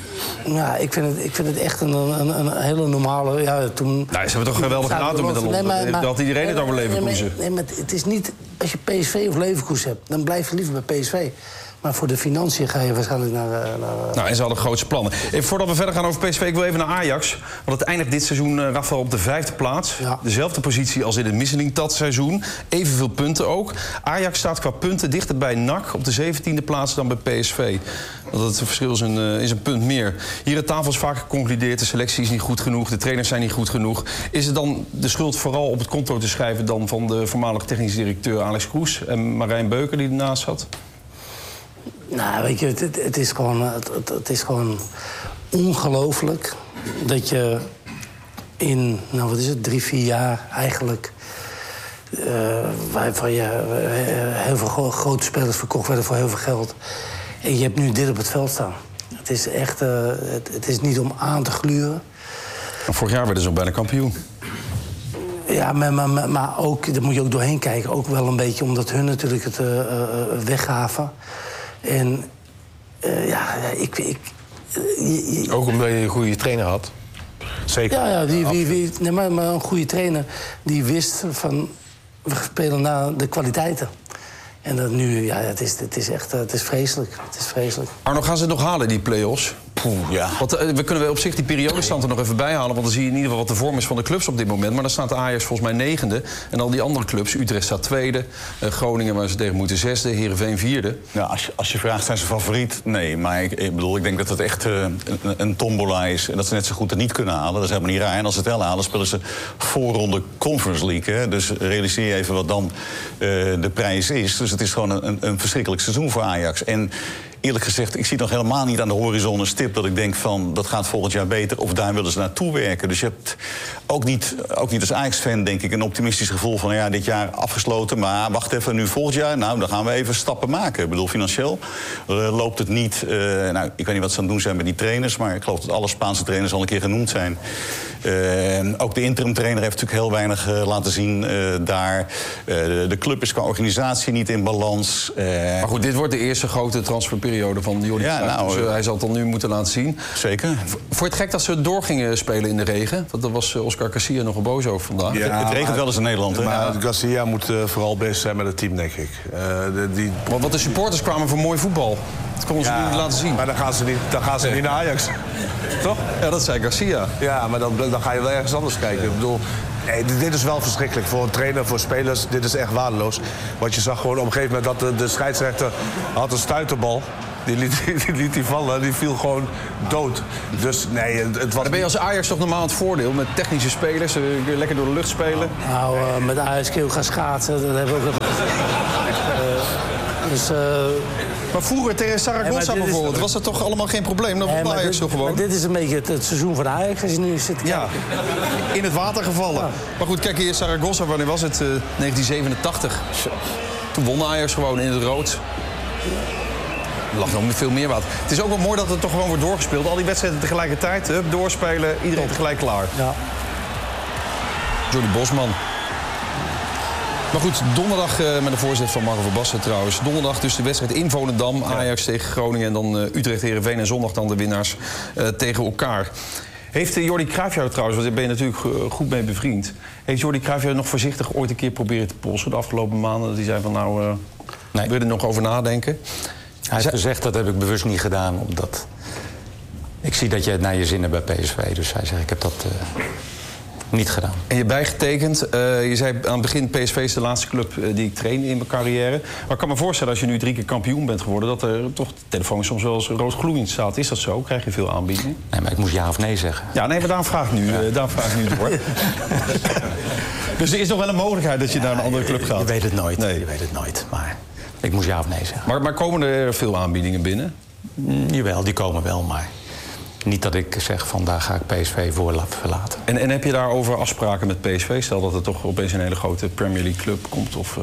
Ja, ik vind het, ik vind het echt een, een, een hele normale... Ja, toen, nou, ze hebben toch geweldig gedaan toen met de Londen. Nee, maar, had iedereen het over Leverkusen. Nee, maar, nee, maar het is niet... Als je P S V of Leverkusen hebt, dan blijf je liever bij P S V. Maar voor de financiën ga je waarschijnlijk naar... naar nou, en ze hadden grootste plannen. Even, voordat we verder gaan over P S V, ik wil even naar Ajax. Want het eindigt dit seizoen, uh, Rafael, op de vijfde plaats. Ja. Dezelfde positie als in het Misselingtad-seizoen. Evenveel punten ook. Ajax staat qua punten dichter bij N A C op de zeventiende plaats dan bij P S V. Want het verschil is een, uh, is een punt meer. Hier aan tafel is vaak geconcludeerd, de selectie is niet goed genoeg, de trainers zijn niet goed genoeg. Is het dan de schuld vooral op het konto te schrijven dan van de voormalig technisch directeur Alex Kroes en Marijn Beuker die ernaast zat? Nou, weet je, het, het, is gewoon, het, het is gewoon ongelooflijk dat je in, nou wat is het, drie, vier jaar eigenlijk... Uh, waarvan je uh, heel veel gro grote spelers verkocht werden voor heel veel geld. En je hebt nu dit op het veld staan. Het is echt, uh, het, het is niet om aan te gluren. Vorig jaar werden ze ook bijna kampioen. Ja, maar, maar, maar ook, daar moet je ook doorheen kijken. Ook wel een beetje omdat hun natuurlijk het uh, uh, weggaven. En uh, ja, ik... ik uh, je, ook omdat je een goede trainer had. Zeker. Ja, ja die, wie, wie, nee, maar, maar een goede trainer die wist van... we spelen naar de kwaliteiten. En dat nu, ja, het is, het is echt het is vreselijk. Het is vreselijk. Arno, gaan ze het nog halen, die play-offs? Poeh, ja. Want, uh, we kunnen op zich die periodestand er nog even bij halen... want dan zie je in ieder geval wat de vorm is van de clubs op dit moment. Maar dan staat de Ajax volgens mij negende. En al die andere clubs, Utrecht staat tweede. Uh, Groningen, waar ze tegen moeten, zesde. Heerenveen vierde. Ja, als, je, als je vraagt, zijn ze favoriet? Nee, maar ik, ik bedoel, ik denk dat het echt uh, een, een tombola is... en dat ze net zo goed het niet kunnen halen. Dat is helemaal niet raar. En als ze het wel halen, spelen ze voorronde Conference League. Hè? Dus realiseer je even wat dan uh, de prijs is. Dus het is gewoon een, een verschrikkelijk seizoen voor Ajax. En eerlijk gezegd, ik zie nog helemaal niet aan de horizon een stip... dat ik denk van, dat gaat volgend jaar beter... of daar willen ze naartoe werken. Dus je hebt ook niet, ook niet als Ajax-fan, denk ik... een optimistisch gevoel van, ja, dit jaar afgesloten... maar wacht even, nu volgend jaar, nou, dan gaan we even stappen maken. Ik bedoel, financieel uh, loopt het niet... Uh, nou, ik weet niet wat ze aan het doen zijn met die trainers... maar ik geloof dat alle Spaanse trainers al een keer genoemd zijn. Uh, ook de interim-trainer heeft natuurlijk heel weinig uh, laten zien uh, daar. Uh, de, de club is qua organisatie niet in balans. Uh, maar goed, dit wordt de eerste grote transferperiode periode van Jordi Ja, Cruijff. nou, Dus uh, hij zal het dan nu moeten laten zien. Zeker. Vond je het gek dat ze door gingen spelen in de regen? Want daar was uh, Oscar Garcia nog wel boos over vandaag. Ja, het regent maar, wel eens in Nederland. Hè? Maar Ja. Garcia moet uh, vooral bezig zijn met het team, denk ik. Uh, de, die... Want, want de supporters kwamen voor mooi voetbal. Dat konden ze Ja, nu laten zien. Maar dan gaan ze niet, dan gaan ze niet naar Ajax. Toch? Ja, dat zei Garcia. Ja, maar dan, dan ga je wel ergens anders kijken. Ik bedoel, nee, dit is wel verschrikkelijk. Voor een trainer, voor spelers, dit is echt waardeloos. Want je zag gewoon op een gegeven moment dat de, de scheidsrechter had een stuiterbal. Die liet, die liet die vallen, die viel gewoon dood. Dus nee, het, het was... Dan ben je als Ajax toch normaal het voordeel met technische spelers. Uh, kun je lekker door de lucht spelen. Nou, uh, met Ajax kun je ook gaan schaatsen. Dat hebben we ook... Uh, dus... Uh, Maar vroeger tegen Zaragoza nee, bijvoorbeeld, is... was dat toch allemaal geen probleem? Dan nee, was Ajax dit, toch gewoon? Maar dit is een beetje het, het seizoen van Ajax als je nu zit te kijken. Ja, in het water gevallen. Ja. Maar goed, kijk hier, Zaragoza, wanneer was het? Uh, negentien zevenentachtig. Toen won Ajax gewoon in het rood. Er lag nog veel meer water. Het is ook wel mooi dat het toch gewoon wordt doorgespeeld. Al die wedstrijden tegelijkertijd, hup, doorspelen, iedereen tegelijk klaar. Ja. Jordi Bosman. Maar goed, donderdag uh, met de voorzet van Marco van Basten trouwens. Donderdag dus de wedstrijd in Volendam. Ajax tegen Groningen en dan uh, Utrecht Heerenveen. En zondag dan de winnaars uh, tegen elkaar. Heeft uh, Jordi Cruijff jou trouwens, want daar ben je natuurlijk uh, goed mee bevriend. Heeft Jordi Cruijff jou nog voorzichtig ooit een keer proberen te polsen de afgelopen maanden? Dat hij zei van nou, uh, nee. Wil je er nog over nadenken? Hij heeft gezegd, dat heb ik bewust niet gedaan, omdat ik zie dat je het naar je zin hebt bij P S V. Dus hij zegt, ik heb dat uh, niet gedaan. En je bijgetekend, uh, je zei aan het begin, P S V is de laatste club uh, die ik train in mijn carrière. Maar ik kan me voorstellen, als je nu drie keer kampioen bent geworden, dat er toch de telefoon soms wel eens rood gloeiend staat. Is dat zo? Krijg je veel aanbiedingen? Nee, maar ik moest ja of nee zeggen. Ja, nee, maar daarom vraag ik nu, ja. uh, daarom vraag ik nu door. Dus er is nog wel een mogelijkheid dat je ja, naar een andere club gaat? Je weet het nooit, nee. je weet het nooit. Maar ik moest ja of nee zeggen. Maar, maar komen er veel aanbiedingen binnen? Mm, jawel, die komen wel, maar niet dat ik zeg van daar ga ik P S V voor verlaten. En, en heb je daarover afspraken met P S V? Stel dat er toch opeens een hele grote Premier League club komt of uh,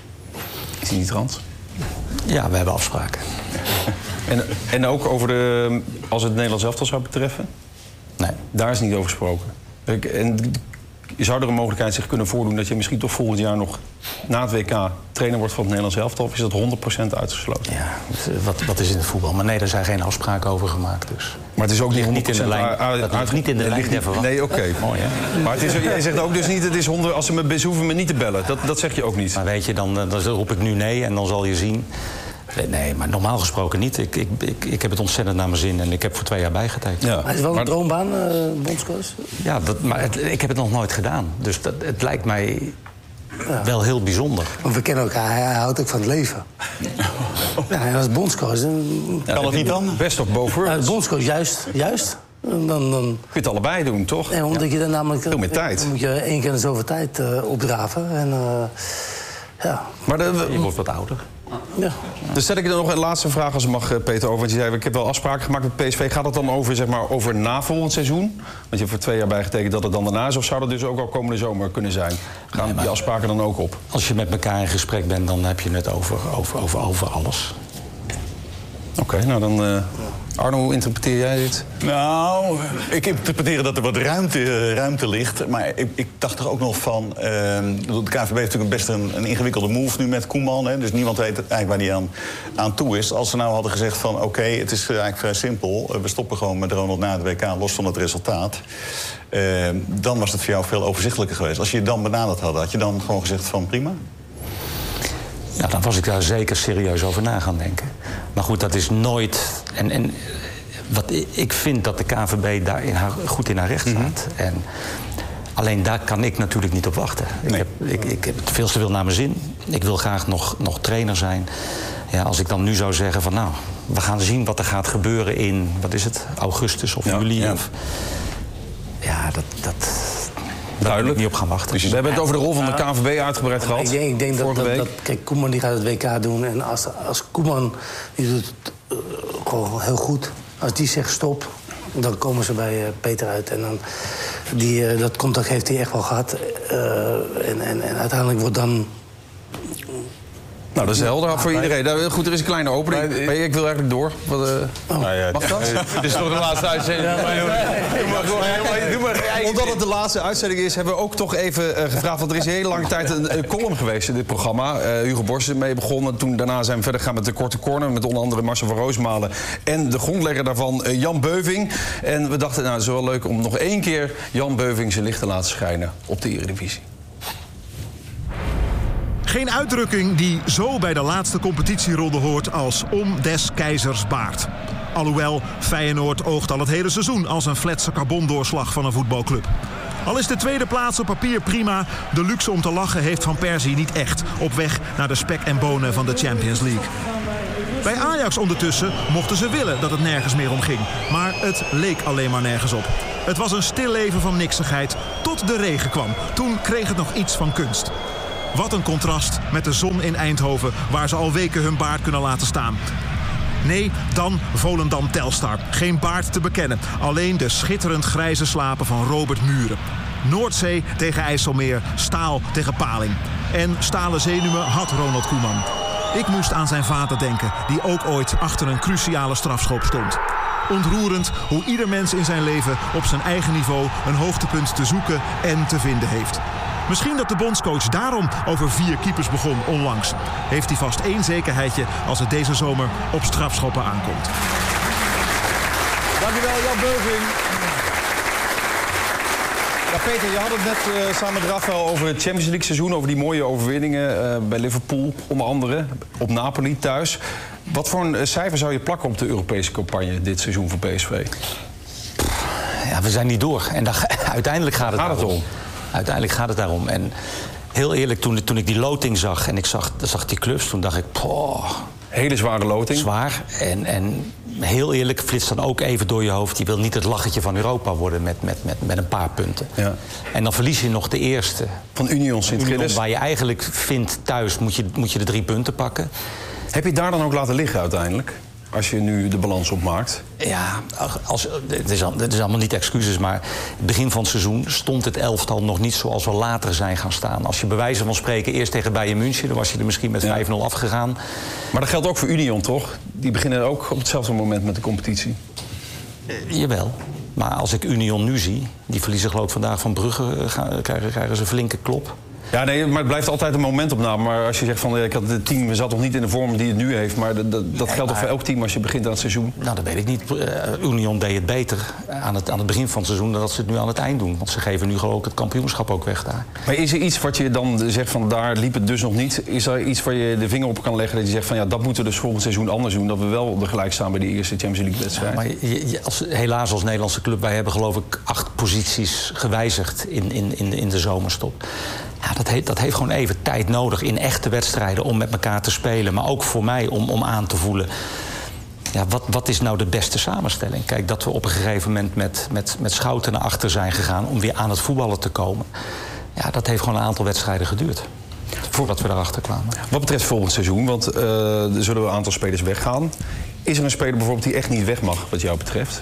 is die niet trans? Ja, we hebben afspraken. en, en ook over de, als het Nederlands elftal zou betreffen? Nee. Daar is niet over gesproken. En zou er een mogelijkheid zich kunnen voordoen dat je misschien toch volgend jaar nog na het W K trainer wordt van het Nederlands elftal? Of is dat honderd procent uitgesloten? Ja, wat, wat is in het voetbal? Maar nee, daar zijn geen afspraken over gemaakt. Dus. Maar het is ook niet niet in de lijn. Uit, dat ligt niet in de lijn lijn der verwachting. Nee, oké. Okay. Mooi, hè? Maar het is, jij zegt ook dus niet, het is honderd, als ze me best hoeven me niet te bellen. Dat, dat zeg je ook niet. Maar weet je, dan, dan roep ik nu nee en dan zal je zien. Nee, maar normaal gesproken niet. Ik, ik, ik, ik heb het ontzettend naar mijn zin en ik heb voor twee jaar bijgetekend. Ja. Hij is wel een maar... droombaan, uh, bondscoach? Ja, dat, maar het, ik heb het nog nooit gedaan. Dus dat, het lijkt mij ja. wel heel bijzonder. Want we kennen elkaar, hij, hij houdt ook van het leven. Ja, hij was bondscoach. Ja, kan het niet dan? Best of both worlds. Ja, bondscoach, juist. juist. Dan, dan... Kun je het allebei doen, toch? Nee, omdat ja. je dan namelijk... Veel meer tijd. Dan moet je één keer in zoveel tijd uh, opdraven. En, uh, ja. Maar de, je wordt wat ouder. Ja. Dus stel ik er nog een laatste vraag als mag, Peter, over. Want je zei, ik heb wel afspraken gemaakt met P S V. Gaat het dan over, zeg maar, over na volgend seizoen? Want je hebt voor twee jaar bijgetekend dat het dan daarna is. Of zou dat dus ook al komende zomer kunnen zijn? Gaan nee, die afspraken dan ook op? Als je met elkaar in gesprek bent, dan heb je het over, over, over, over alles. Oké, okay, nou dan... Uh... Arno, hoe interpreteer jij dit? Nou, ik interpreteer dat er wat ruimte, ruimte ligt. Maar ik, ik dacht er ook nog van... Uh, de K V B heeft natuurlijk best een, een ingewikkelde move nu met Koeman. Hè, dus niemand weet eigenlijk waar hij aan, aan toe is. Als ze nou hadden gezegd van... oké, okay, het is eigenlijk vrij simpel. We stoppen gewoon met Ronald na het W K, los van het resultaat. Uh, dan was het voor jou veel overzichtelijker geweest. Als je je dan benaderd had, had je dan gewoon gezegd van prima? Ja, dan was ik daar zeker serieus over na gaan denken. Maar goed, dat is nooit... En, en wat ik vind dat de K V B daar in haar, goed in haar recht staat. Mm-hmm. En alleen daar kan ik natuurlijk niet op wachten. Nee. Ik, heb, ik, ik heb het veel te veel naar mijn zin. Ik wil graag nog, nog trainer zijn. Ja, als ik dan nu zou zeggen van nou, we gaan zien wat er gaat gebeuren in... wat is het, augustus of ja, juli? Ja, of, ja dat... dat Duidelijk. Niet op gaan wachten. Dus we hebben het over de rol van de K V B uitgebreid gehad. Ik denk, ik denk dat, dat, dat... Kijk, Koeman die gaat het W K doen. En als, als Koeman... die doet het uh, gewoon heel goed. Als die zegt stop... dan komen ze bij uh, Peter uit. En dan... Die, uh, dat contact heeft hij echt wel gehad. Uh, en, en, en uiteindelijk wordt dan... Nou, dat is helder voor iedereen. Nou, goed, er is een kleine opening. Maar ik wil eigenlijk door. Wat, uh, oh. nou ja, mag dat? Het is toch de laatste uitzending. Ja, maar, doe maar gewoon, doe maar, omdat het de laatste uitzending is, hebben we ook toch even uh, gevraagd. Want er is een hele lange tijd een, een column geweest in dit programma. Uh, Hugo Borst is mee begonnen. Toen, daarna zijn we verder gegaan met de Korte Corner. Met onder andere Marcel van Roosmalen. En de grondlegger daarvan, uh, Jan Beuving. En we dachten, nou, het is wel leuk om nog één keer Jan Beuving zijn licht te laten schijnen op de Eredivisie. Geen uitdrukking die zo bij de laatste competitieronde hoort als om des keizers baard. Alhoewel, Feyenoord oogt al het hele seizoen als een fletse carbondoorslag van een voetbalclub. Al is de tweede plaats op papier prima, de luxe om te lachen heeft Van Persie niet echt. Op weg naar de spek en bonen van de Champions League. Bij Ajax ondertussen mochten ze willen dat het nergens meer om ging. Maar het leek alleen maar nergens op. Het was een stil leven van niksigheid tot de regen kwam. Toen kreeg het nog iets van kunst. Wat een contrast met de zon in Eindhoven, waar ze al weken hun baard kunnen laten staan. Nee, dan Volendam Telstar. Geen baard te bekennen. Alleen de schitterend grijze slapen van Robert Muren. Noordzee tegen IJsselmeer, Staal tegen Paling. En stalen zenuwen had Ronald Koeman. Ik moest aan zijn vader denken, die ook ooit achter een cruciale strafschop stond. Ontroerend hoe ieder mens in zijn leven op zijn eigen niveau een hoogtepunt te zoeken en te vinden heeft. Misschien dat de bondscoach daarom over vier keepers begon onlangs. Heeft hij vast één zekerheidje als het deze zomer op strafschoppen aankomt. Dankjewel, Jan Beuving. Ja, Peter, je had het net uh, samen met Rafael over het Champions League seizoen. Over die mooie overwinningen uh, bij Liverpool, onder andere. Op Napoli thuis. Wat voor een cijfer zou je plakken op de Europese campagne dit seizoen voor P S V? Ja, we zijn niet door. En daar, uiteindelijk gaat het, gaat het om. Uiteindelijk gaat het daarom. En heel eerlijk, toen, toen ik die loting zag en ik zag, zag die clubs, toen dacht ik, poh. Hele zware loting. Zwaar. En, en heel eerlijk, flitst dan ook even door je hoofd. Je wil niet het lachertje van Europa worden met, met, met, met een paar punten. Ja. En dan verlies je nog de eerste. Van Union Sint-Gilles. Waar je eigenlijk vindt thuis moet je, moet je de drie punten pakken. Heb je het daar dan ook laten liggen uiteindelijk? Als je nu de balans opmaakt? Ja, als, het, is, het is allemaal niet excuses, maar het begin van het seizoen stond het elftal nog niet zoals we later zijn gaan staan. Als je bij wijze van spreken eerst tegen Bayern München, dan was je er misschien met vijf nul afgegaan. Maar dat geldt ook voor Union, toch? Die beginnen ook op hetzelfde moment met de competitie. Uh, jawel. Maar als ik Union nu zie, die verliezen geloof ik vandaag van Brugge, gaan, krijgen, krijgen ze een flinke klop. Ja, nee, maar het blijft altijd een momentopname. Maar als je zegt van, ik had het team zat nog niet in de vorm die het nu heeft. Maar dat, dat nee, geldt maar, toch voor elk team als je begint aan het seizoen? Nou, dat weet ik niet. Uh, Union deed het beter aan het, aan het begin van het seizoen dan dat ze het nu aan het eind doen. Want ze geven nu geloof ik het kampioenschap ook weg daar. Maar is er iets wat je dan zegt van, daar liep het dus nog niet? Is er iets waar je de vinger op kan leggen dat je zegt van, ja, dat moeten we dus volgend seizoen anders doen? Dat we wel er gelijk staan bij die eerste Champions League wedstrijd? Ja, maar je, je, als, helaas als Nederlandse club, wij hebben geloof ik acht posities gewijzigd in, in, in, in de zomerstop. Ja, dat, heeft, dat heeft gewoon even tijd nodig in echte wedstrijden om met elkaar te spelen. Maar ook voor mij om, om aan te voelen. Ja, wat, wat is nou de beste samenstelling? Kijk, dat we op een gegeven moment met, met, met Schouten naar achter zijn gegaan om weer aan het voetballen te komen. Ja, dat heeft gewoon een aantal wedstrijden geduurd. Voordat we daarachter kwamen. Wat betreft volgend seizoen, want uh, er zullen een aantal spelers weggaan. Is er een speler bijvoorbeeld die echt niet weg mag, wat jou betreft?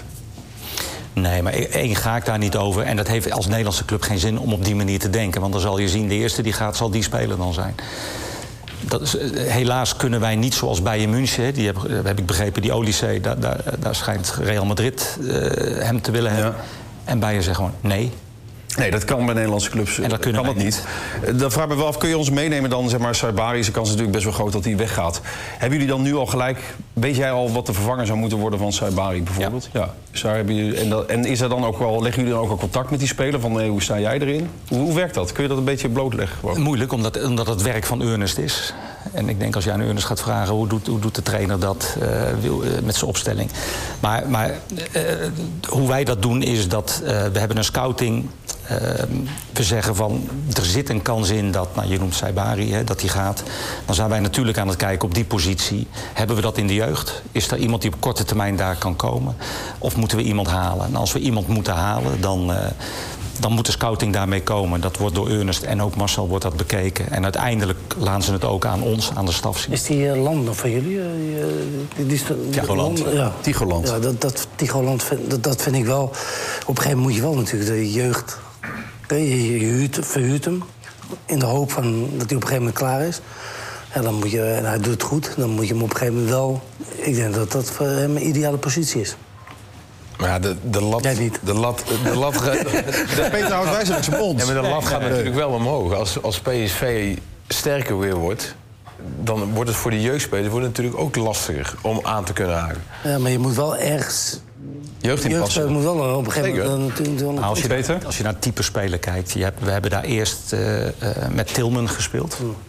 Nee, maar één ga ik daar niet over. En dat heeft als Nederlandse club geen zin om op die manier te denken. Want dan zal je zien, de eerste die gaat, zal die speler dan zijn. Dat is, helaas kunnen wij niet zoals Bayern München. Die heb, heb ik begrepen, die Olysee, daar, daar, daar schijnt Real Madrid uh, hem te willen hebben. Ja. En Bayern zegt gewoon nee. Nee, dat kan bij Nederlandse clubs. En dat kunnen kan dat niet. niet. Dan vraag ik me wel af, kun je ons meenemen dan, zeg maar, Saibari is de kans natuurlijk best wel groot dat hij weggaat. Hebben jullie dan nu al gelijk, weet jij al wat de vervanger zou moeten worden van Saibari bijvoorbeeld? Ja. ja. Dus daar hebben jullie, en, dat, en is er dan ook wel, leggen jullie dan ook al contact met die speler van hey, hoe sta jij erin? Hoe, hoe werkt dat? Kun je dat een beetje blootleggen? Gewoon? Moeilijk, omdat, omdat het werk van Ernest is. En ik denk als je aan Ernest gaat vragen hoe doet, hoe doet de trainer dat uh, wil, uh, met zijn opstelling. Maar, maar uh, hoe wij dat doen is dat uh, we hebben een scouting. Uh, we zeggen van, er zit een kans in dat, nou, je noemt Saibari, hè, dat die gaat. Dan zijn wij natuurlijk aan het kijken op die positie. Hebben we dat in de jeugd? Is er iemand die op korte termijn daar kan komen? Of moeten we iemand halen? En als we iemand moeten halen, dan, uh, dan moet de scouting daarmee komen. Dat wordt door Ernest en ook Marcel wordt dat bekeken. En uiteindelijk laten ze het ook aan ons, aan de staf zien. Is die uh, land nog van jullie? Uh, die, die, die, Tigoland. Ja. Tigoland. Ja, dat, dat, Tigoland vind, dat, dat vind ik wel. Op een gegeven moment moet je wel natuurlijk de jeugd. Je, je huurt, verhuurt hem in de hoop van dat hij op een gegeven moment klaar is. En, dan moet je, en hij doet het goed. Dan moet je hem op een gegeven moment wel... Ik denk dat dat voor hem een ideale positie is. Maar ja, de, de lat... Jij niet. De lat... De lat De Peter houdt wijs op zijn mond. Ja, maar de lat gaat natuurlijk wel omhoog. Als, als P S V sterker weer wordt... dan wordt het voor de jeugdspelers wordt het natuurlijk ook lastiger om aan te kunnen haken. Ja, maar je moet wel ergens... Jeugd inpassen. Jeugdspeler moet wel op een gegeven moment... Een, een, een, Nou, als, je, Peter? als je naar het type speler kijkt... Je hebt, we hebben daar eerst uh, uh, met Tilman gespeeld. Mm.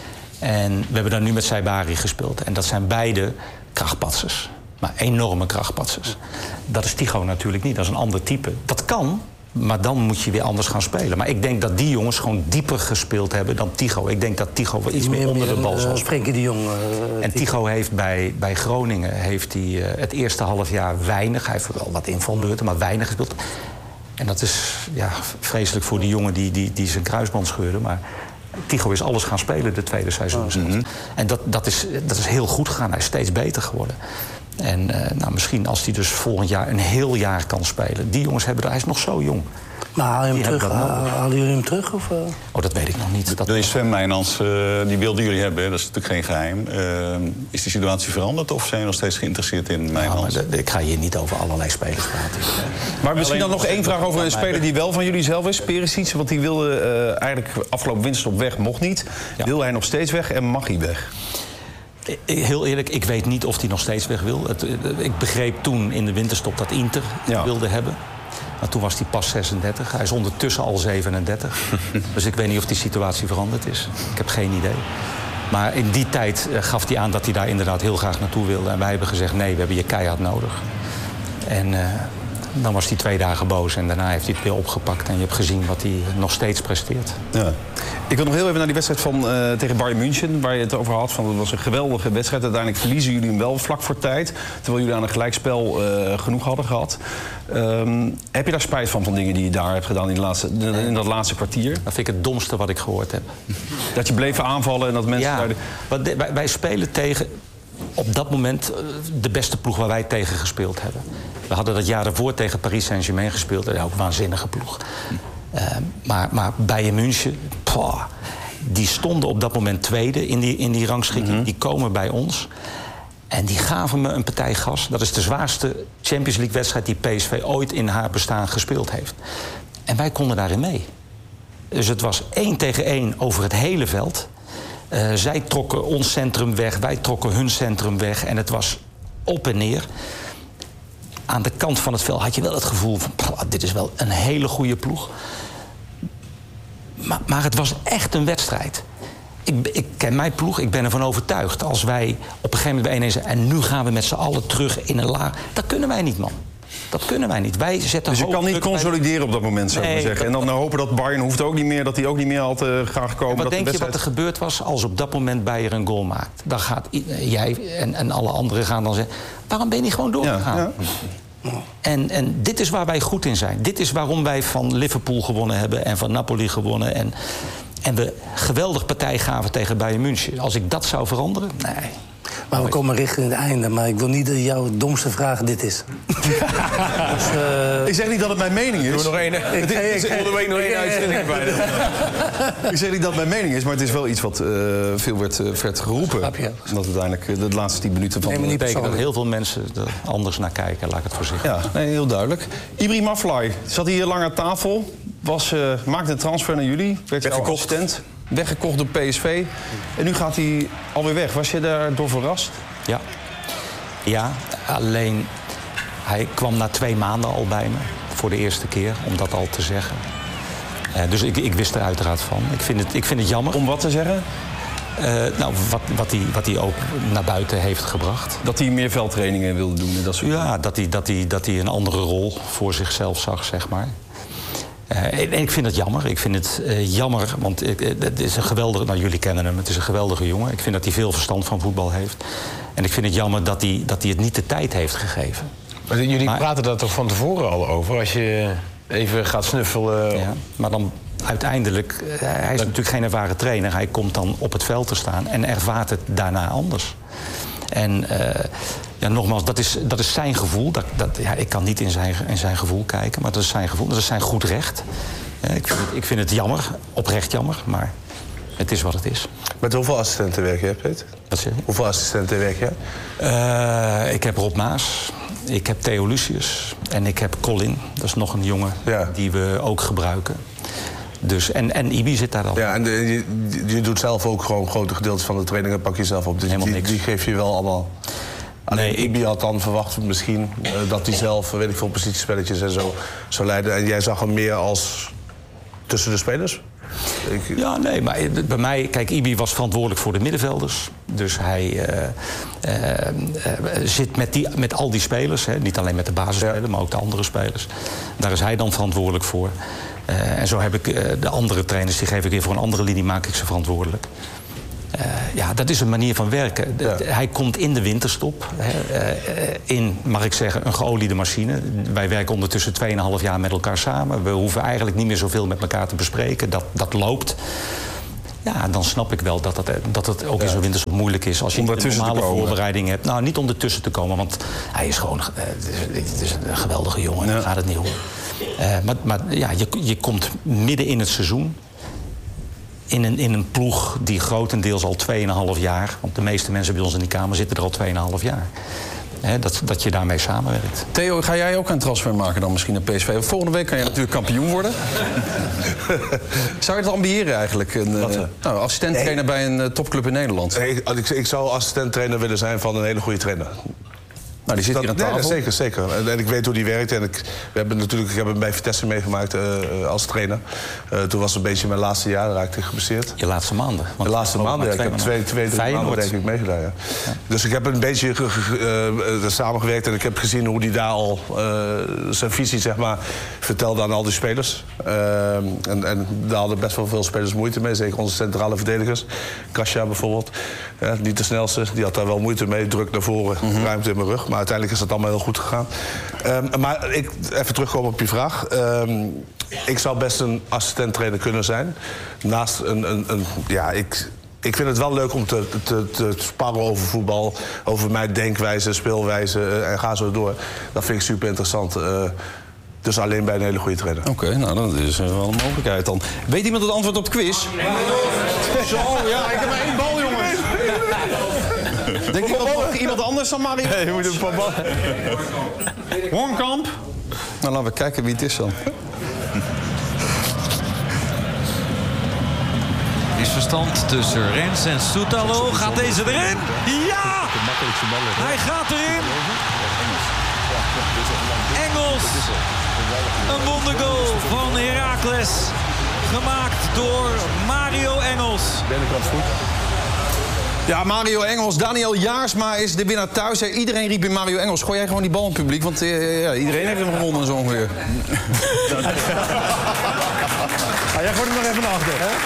En we hebben daar nu met Saibari gespeeld. En dat zijn beide krachtpatsers. Maar enorme krachtpatsers. Dat is Tigo natuurlijk niet, dat is een ander type. Dat kan, maar dan moet je weer anders gaan spelen. Maar ik denk dat die jongens gewoon dieper gespeeld hebben dan Tigo. Ik denk dat Tigo wel iets meer, meer onder de bal zal uh, Frenkie de Jong. Uh, en Tigo heeft bij, bij Groningen heeft hij, uh, het eerste half jaar weinig... Hij heeft wel wat invalbeurten, maar weinig gespeeld. En dat is ja, vreselijk voor die jongen die, die, die zijn kruisband scheurde. Maar Tigo is alles gaan spelen de tweede seizoen. Oh, mm-hmm. En dat, dat, is, dat is heel goed gegaan. Hij is steeds beter geworden. En uh, nou, misschien als hij dus volgend jaar een heel jaar kan spelen. Die jongens hebben... Hij is nog zo jong. Maar haal je hem terug? Halen jullie hem terug? Of, uh? Oh, dat weet ik nog niet. Dat... Die Sven Meijnans, uh, die wilden jullie hebben, dat is natuurlijk geen geheim. Uh, is die situatie veranderd of zijn je nog steeds geïnteresseerd in Meijnans? Nou, ik ga hier niet over allerlei spelers praten. Maar misschien dan nog één vraag over een speler die wel van jullie zelf is. Perisic, want die wilde uh, eigenlijk afgelopen winterstop weg, mocht niet. Ja. Wil hij nog steeds weg en mag hij weg? Heel eerlijk, ik weet niet of hij nog steeds weg wil. Het, ik begreep toen in de winterstop dat Inter ja. wilde hebben. Maar toen was hij pas zesendertig. Hij is ondertussen al zevenendertig. Dus ik weet niet of die situatie veranderd is. Ik heb geen idee. Maar in die tijd uh, gaf hij aan dat hij daar inderdaad heel graag naartoe wilde. En wij hebben gezegd, nee, we hebben je keihard nodig. En uh, dan was hij twee dagen boos. En daarna heeft hij het weer opgepakt. En je hebt gezien wat hij nog steeds presteert. Ja. Ik wil nog heel even naar die wedstrijd van, uh, tegen Bayern München, waar je het over had. Van, dat was een geweldige wedstrijd. Uiteindelijk verliezen jullie hem wel vlak voor tijd. Terwijl jullie aan een gelijkspel uh, genoeg hadden gehad. Um, heb je daar spijt van, van dingen die je daar hebt gedaan in, de laatste, in dat laatste kwartier? Dat vind ik het domste wat ik gehoord heb. Dat je bleef aanvallen en dat mensen... Ja, de... de, wij, wij spelen tegen op dat moment de beste ploeg waar wij tegen gespeeld hebben. We hadden dat jaar daarvoor tegen Paris Saint-Germain gespeeld. Dat is ook een waanzinnige ploeg. Uh, maar, maar Bayern München, poh, die stonden op dat moment tweede in die, in die rangschikking. Mm-hmm. Die komen bij ons. En die gaven me een partij gas. Dat is de zwaarste Champions League wedstrijd die P S V ooit in haar bestaan gespeeld heeft. En wij konden daarin mee. Dus het was één tegen één over het hele veld. Uh, zij trokken ons centrum weg, wij trokken hun centrum weg. En het was op en neer. Aan de kant van het veld had je wel het gevoel van... dit is wel een hele goede ploeg. Maar, maar het was echt een wedstrijd. Ik, ik ken mijn ploeg, ik ben ervan overtuigd. Als wij op een gegeven moment bij één zijn... en nu gaan we met z'n allen terug in een laag... dat kunnen wij niet, man. Dat kunnen wij niet. Wij zetten dus je kan niet consolideren bij... op dat moment, zou ik nee, maar zeggen. En dan nou hopen dat Bayern hoeft ook niet meer... dat hij ook niet meer al te graag komen. En wat dat denk de wedstrijd... je wat er gebeurd was als op dat moment Bayern een goal maakt? Dan gaat jij en, en alle anderen gaan dan zeggen... waarom ben je niet gewoon doorgegaan? Ja, ja. En, en dit is waar wij goed in zijn. Dit is waarom wij van Liverpool gewonnen hebben... en van Napoli gewonnen. En, en we geweldig partij gaven tegen Bayern München. Als ik dat zou veranderen? Nee. Maar we komen richting het einde. Maar ik wil niet dat jouw domste vraag dit is. dus, uh... Ik zeg niet dat het mijn mening is. Doe nog één. Ik wil nog één uitzending bij. Ik zeg niet dat het mijn mening is, maar het is wel iets wat uh, veel werd, uh, werd geroepen. Snap je? Dat uiteindelijk uh, de laatste tien minuten van... Nee, maar niet betekent dat heel veel mensen er anders naar kijken. Laat ik het voorzichtig. Ja, nee, heel duidelijk. Ibrahim Afellay zat hier lang aan tafel. Was, uh, maakte een transfer naar jullie. Werd jouw assistent. Weggekocht door P S V. En nu gaat hij alweer weg. Was je daardoor verrast? Ja. Ja, alleen hij kwam na twee maanden al bij me. Voor de eerste keer, om dat al te zeggen. Uh, dus ik, ik wist er uiteraard van. Ik vind het, ik vind het jammer. Om wat te zeggen? Uh, nou, wat, wat, hij, wat hij ook naar buiten heeft gebracht. Dat hij meer veldtrainingen wilde doen en dat soort Ja, dat hij, dat, hij, dat hij een andere rol voor zichzelf zag, zeg maar. Uh, en ik vind het jammer. Ik vind het uh, jammer, want uh, het is een geweldige... Nou, jullie kennen hem. Het is een geweldige jongen. Ik vind dat hij veel verstand van voetbal heeft. En ik vind het jammer dat hij, dat hij het niet de tijd heeft gegeven. Maar jullie maar, praten daar toch van tevoren al over? Als je even gaat snuffelen... Ja, maar dan uiteindelijk... Uh, hij is dat... natuurlijk geen ervaren trainer. Hij komt dan op het veld te staan en ervaart het daarna anders. En... Uh, Ja, nogmaals, dat is, dat is zijn gevoel. Dat, dat, ja, ik kan niet in zijn, in zijn gevoel kijken, maar dat is zijn gevoel. Dat is zijn goed recht. Ja, ik, vind het, ik vind het jammer, oprecht jammer. Maar Het is wat het is. Met hoeveel assistenten werk je, Peter? Wat zeg je? Hoeveel assistenten werk je? Uh, ik heb Rob Maas, ik heb Theo Lucius en ik heb Colin. Dat is nog een jongen ja. die we ook gebruiken. Dus, en, en Ibi zit daar al. Ja, en de, je, je doet zelf ook gewoon grote gedeeltes van de trainingen pak je zelf op. Dus Helemaal die, niks. Die geef je wel allemaal. Alleen nee, Ibi had dan verwacht misschien uh, dat hij zelf, weet ik veel, positiespelletjes en zo zou leiden. En jij zag hem meer als tussen de spelers? Ik... Ja, nee, maar bij mij... Kijk, Ibi was verantwoordelijk voor de middenvelders. Dus hij uh, uh, uh, zit met, die, met al die spelers. Hè. Niet alleen met de basisspelers, ja. maar ook de andere spelers. Daar is hij dan verantwoordelijk voor. Uh, en zo heb ik uh, de andere trainers, die geef ik weer voor een andere linie, maak ik ze verantwoordelijk. Uh, ja, dat is een manier van werken. Ja. Hij komt in de winterstop. Hè, uh, in, mag ik zeggen, een geoliede machine. Wij werken ondertussen tweeënhalf jaar met elkaar samen. We hoeven eigenlijk niet meer zoveel met elkaar te bespreken. Dat, dat loopt. Ja, dan snap ik wel dat, dat, dat het ook ja. in zo'n winterstop moeilijk is. Als je een normale voorbereiding hebt. Nou, niet om ertussen te komen, want hij is gewoon uh, het is, het is een geweldige jongen. Ja. Daar gaat het niet om. Uh, maar maar ja, je, je komt midden in het seizoen. In een, in een ploeg die grotendeels al tweeënhalf jaar... want de meeste mensen bij ons in die kamer zitten er al tweeënhalf jaar... He, dat, dat je daarmee samenwerkt. Theo, ga jij ook een transfer maken dan misschien naar P S V? Volgende week kan je natuurlijk kampioen worden. Zou je het ambiëren eigenlijk? Een, uh, nou, assistent-trainer nee. bij een uh, topclub in Nederland. Nee, ik, ik zou assistent-trainer willen zijn van een hele goede trainer. Nou, die zit dat, hier aan tafel. Nee, zeker, zeker. En, en ik weet hoe die werkt. En ik, we hebben natuurlijk, ik heb hem bij Vitesse meegemaakt uh, als trainer. Uh, toen was het een beetje mijn laatste jaar, raakte ik geblesseerd. Je laatste maanden? De laatste maanden, ja. Ik heb twee, twee drie maanden denk ik meegedaan, ja. Ja. Dus ik heb een beetje uh, uh, samengewerkt en ik heb gezien hoe hij daar al uh, zijn visie, zeg maar, vertelde aan al die spelers. Uh, en, en daar hadden best wel veel spelers moeite mee, zeker onze centrale verdedigers. Kasia bijvoorbeeld, ja, niet de snelste, die had daar wel moeite mee. Druk naar voren, mm-hmm. ruimte in mijn rug. Maar uiteindelijk is dat allemaal heel goed gegaan. Um, maar ik, even terugkomen op je vraag. Um, ik zou best een assistent-trainer kunnen zijn. Naast een... een, een ja, ik, ik vind het wel leuk om te, te, te sparren over voetbal. Over mijn denkwijze, speelwijze uh, en ga zo door. Dat vind ik super interessant. Uh, dus alleen bij een hele goede trainer. Oké, okay, nou dat is wel een mogelijkheid dan. Weet iemand het antwoord op de quiz? Zo, ja, ik heb maar één bal, jongens. Denk je dat iemand anders dan Mario? Nee, je moet een paar ballen. Hornkamp? Nou, laten we kijken wie het is dan. Misverstand tussen Rens en Soetalo. Gaat deze erin? Ja! Hij gaat erin. Engels. Een wondergoal van Heracles. Gemaakt door Mario Engels. Binnenkant goed. Ja, Mario Engels. Daniel Jaarsma is de winnaar thuis. Iedereen riep in Mario Engels. Gooi jij gewoon die bal in het publiek? Want uh, ja, iedereen heeft hem gewonnen zo ongeveer. Ah, jij gooit hem nog even naar achter. Hè?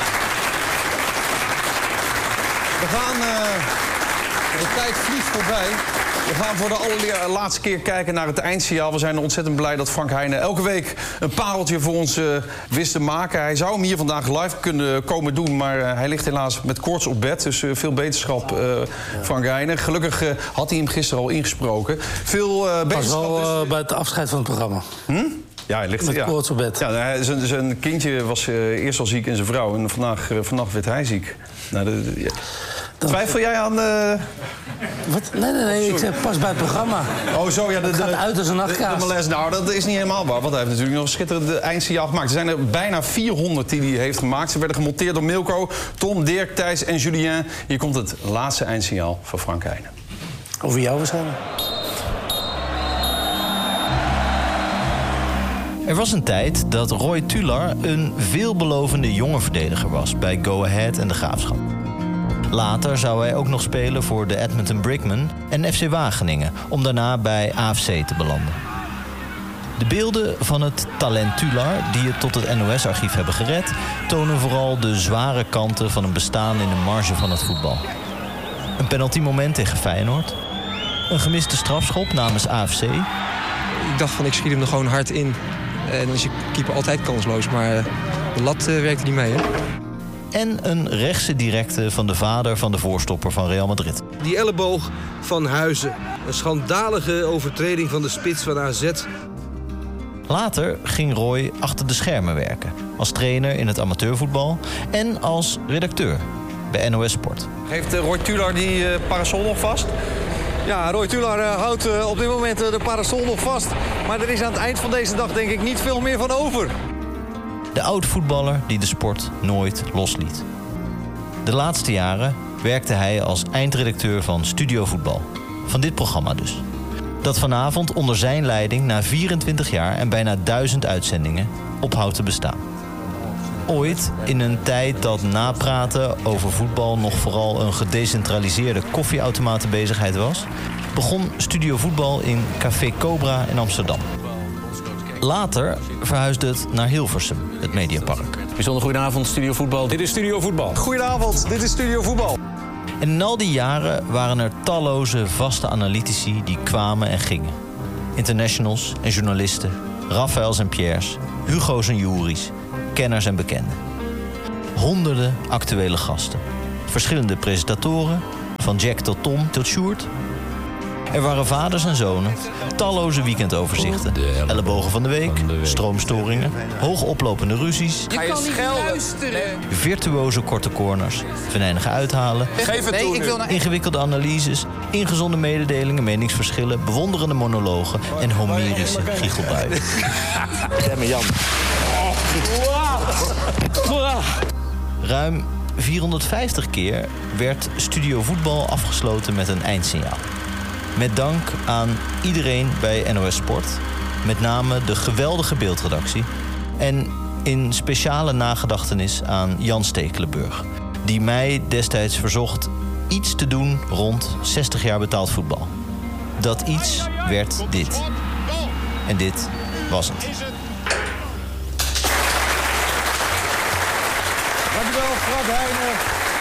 We gaan... Uh, de tijd vliegt voorbij. We gaan voor de allerlaatste keer kijken naar het eindsignaal. We zijn ontzettend blij dat Frank Heijnen elke week een pareltje voor ons uh, wist te maken. Hij zou hem hier vandaag live kunnen komen doen, maar uh, hij ligt helaas met koorts op bed. Dus uh, veel beterschap, uh, Frank Heijnen. Gelukkig uh, had hij hem gisteren al ingesproken. Veel uh, beterschap. Pas wel uh, dus... bij het afscheid van het programma. Hm? Ja, hij ligt met ja. koorts op bed. Ja, zijn, zijn kindje was uh, eerst al ziek en zijn vrouw. En vandaag, uh, vannacht werd hij ziek. Nou, de, de, ja. Twijfel jij aan... Uh... Wat? Nee, nee, nee. Oh, ik zeg pas bij het programma. Oh, zo, ja. De, het gaat de, uit als een nachtkaas. De, de nou, dat is niet helemaal waar, want hij heeft natuurlijk nog een schitterende eindsignaal gemaakt. Er zijn er bijna vierhonderd die hij heeft gemaakt. Ze werden gemonteerd door Milko, Tom, Dirk, Thijs en Julien. Hier komt het laatste eindsignaal van Frank Heijnen. Over jou waarschijnlijk. Er was een tijd dat Roy Tular een veelbelovende jonge verdediger was bij Go Ahead en de Graafschap. Later zou hij ook nog spelen voor de Edmonton Brickmen en F C Wageningen, om daarna bij A F C te belanden. De beelden van het talent Tular, die het tot het N O S-archief hebben gered, tonen vooral de zware kanten van een bestaan in de marge van het voetbal. Een penaltymoment tegen Feyenoord, een gemiste strafschop namens A F C. Ik dacht van, ik schiet hem er gewoon hard in. En dan is je keeper altijd kansloos, maar de lat uh, werkte niet mee, hè? En een rechtse directe van de vader van de voorstopper van Real Madrid. Die elleboog van Huizen. Een schandalige overtreding van de spits van A Z. Later ging Roy achter de schermen werken. Als trainer in het amateurvoetbal en als redacteur bij N O S Sport. Heeft Roy Tular die uh, parasol nog vast? Ja, Roy Tular uh, houdt uh, op dit moment uh, de parasol nog vast. Maar er is aan het eind van deze dag denk ik niet veel meer van over. De oud-voetballer die de sport nooit losliet. De laatste jaren werkte hij als eindredacteur van Studio Voetbal. Van dit programma dus. Dat vanavond onder zijn leiding na vierentwintig jaar en bijna duizend uitzendingen ophoudt te bestaan. Ooit, in een tijd dat napraten over voetbal nog vooral een gedecentraliseerde koffieautomatenbezigheid was, begon Studio Voetbal in Café Cobra in Amsterdam. Later verhuisde het naar Hilversum, het Mediapark. Bijzonder goedenavond, Studio Voetbal. Dit is Studio Voetbal. Goedenavond, dit is Studio Voetbal. En in al die jaren waren er talloze vaste analytici die kwamen en gingen. Internationals en journalisten, Rafaels en Pierre's, Hugo's en Juris, kenners en bekenden. Honderden actuele gasten. Verschillende presentatoren, van Jack tot Tom tot Sjoerd. Er waren vaders en zonen, talloze weekendoverzichten, ellebogen van de week, stroomstoringen, hoogoplopende ruzies, Je kan niet luisteren. virtuoze korte corners, venijnige uithalen, Geef het toe nu. ingewikkelde analyses, ingezonde mededelingen, meningsverschillen, bewonderende monologen en homerische giechelbuien. Stemmen Jan. Ruim vierhonderdvijftig keer werd Studio Voetbal afgesloten met een eindsignaal. Met dank aan iedereen bij N O S Sport, met name de geweldige beeldredactie en in speciale nagedachtenis aan Jan Stekelenburg, die mij destijds verzocht iets te doen rond zestig jaar betaald voetbal. Dat iets werd dit. En dit was het. Dankjewel, Frank Heijnen.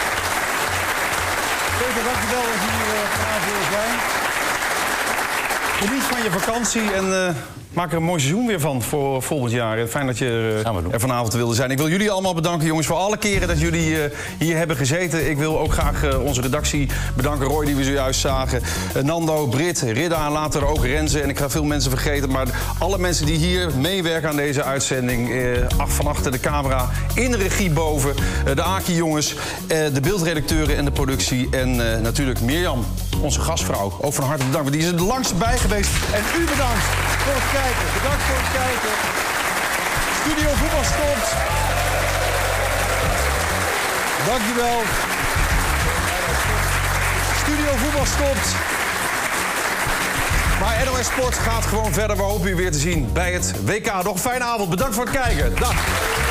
Peter, dankjewel dat je hier uh, vanavond wilde zijn. Geniet van je vakantie en uh, maak er een mooi seizoen weer van voor volgend jaar. Fijn dat je uh, er vanavond wilde zijn. Ik wil jullie allemaal bedanken, jongens, voor alle keren dat jullie uh, hier hebben gezeten. Ik wil ook graag uh, onze redactie bedanken. Roy, die we zojuist zagen. Uh, Nando, Brit, Ridda en later ook Renze. En ik ga veel mensen vergeten. Maar alle mensen die hier meewerken aan deze uitzending. Uh, ach, van achter de camera, in de regie boven. Uh, de Aki-jongens, uh, de beeldredacteuren en de productie. En uh, natuurlijk Mirjam, onze gastvrouw. Ook van harte bedankt. Die is er langst bij geweest. En u bedankt voor het kijken. Bedankt voor het kijken. Studio Voetbal stopt. Dankjewel. Studio Voetbal stopt. Maar N O S Sport gaat gewoon verder. We hopen u weer te zien bij het W K. Nog een fijne avond. Bedankt voor het kijken. Dag.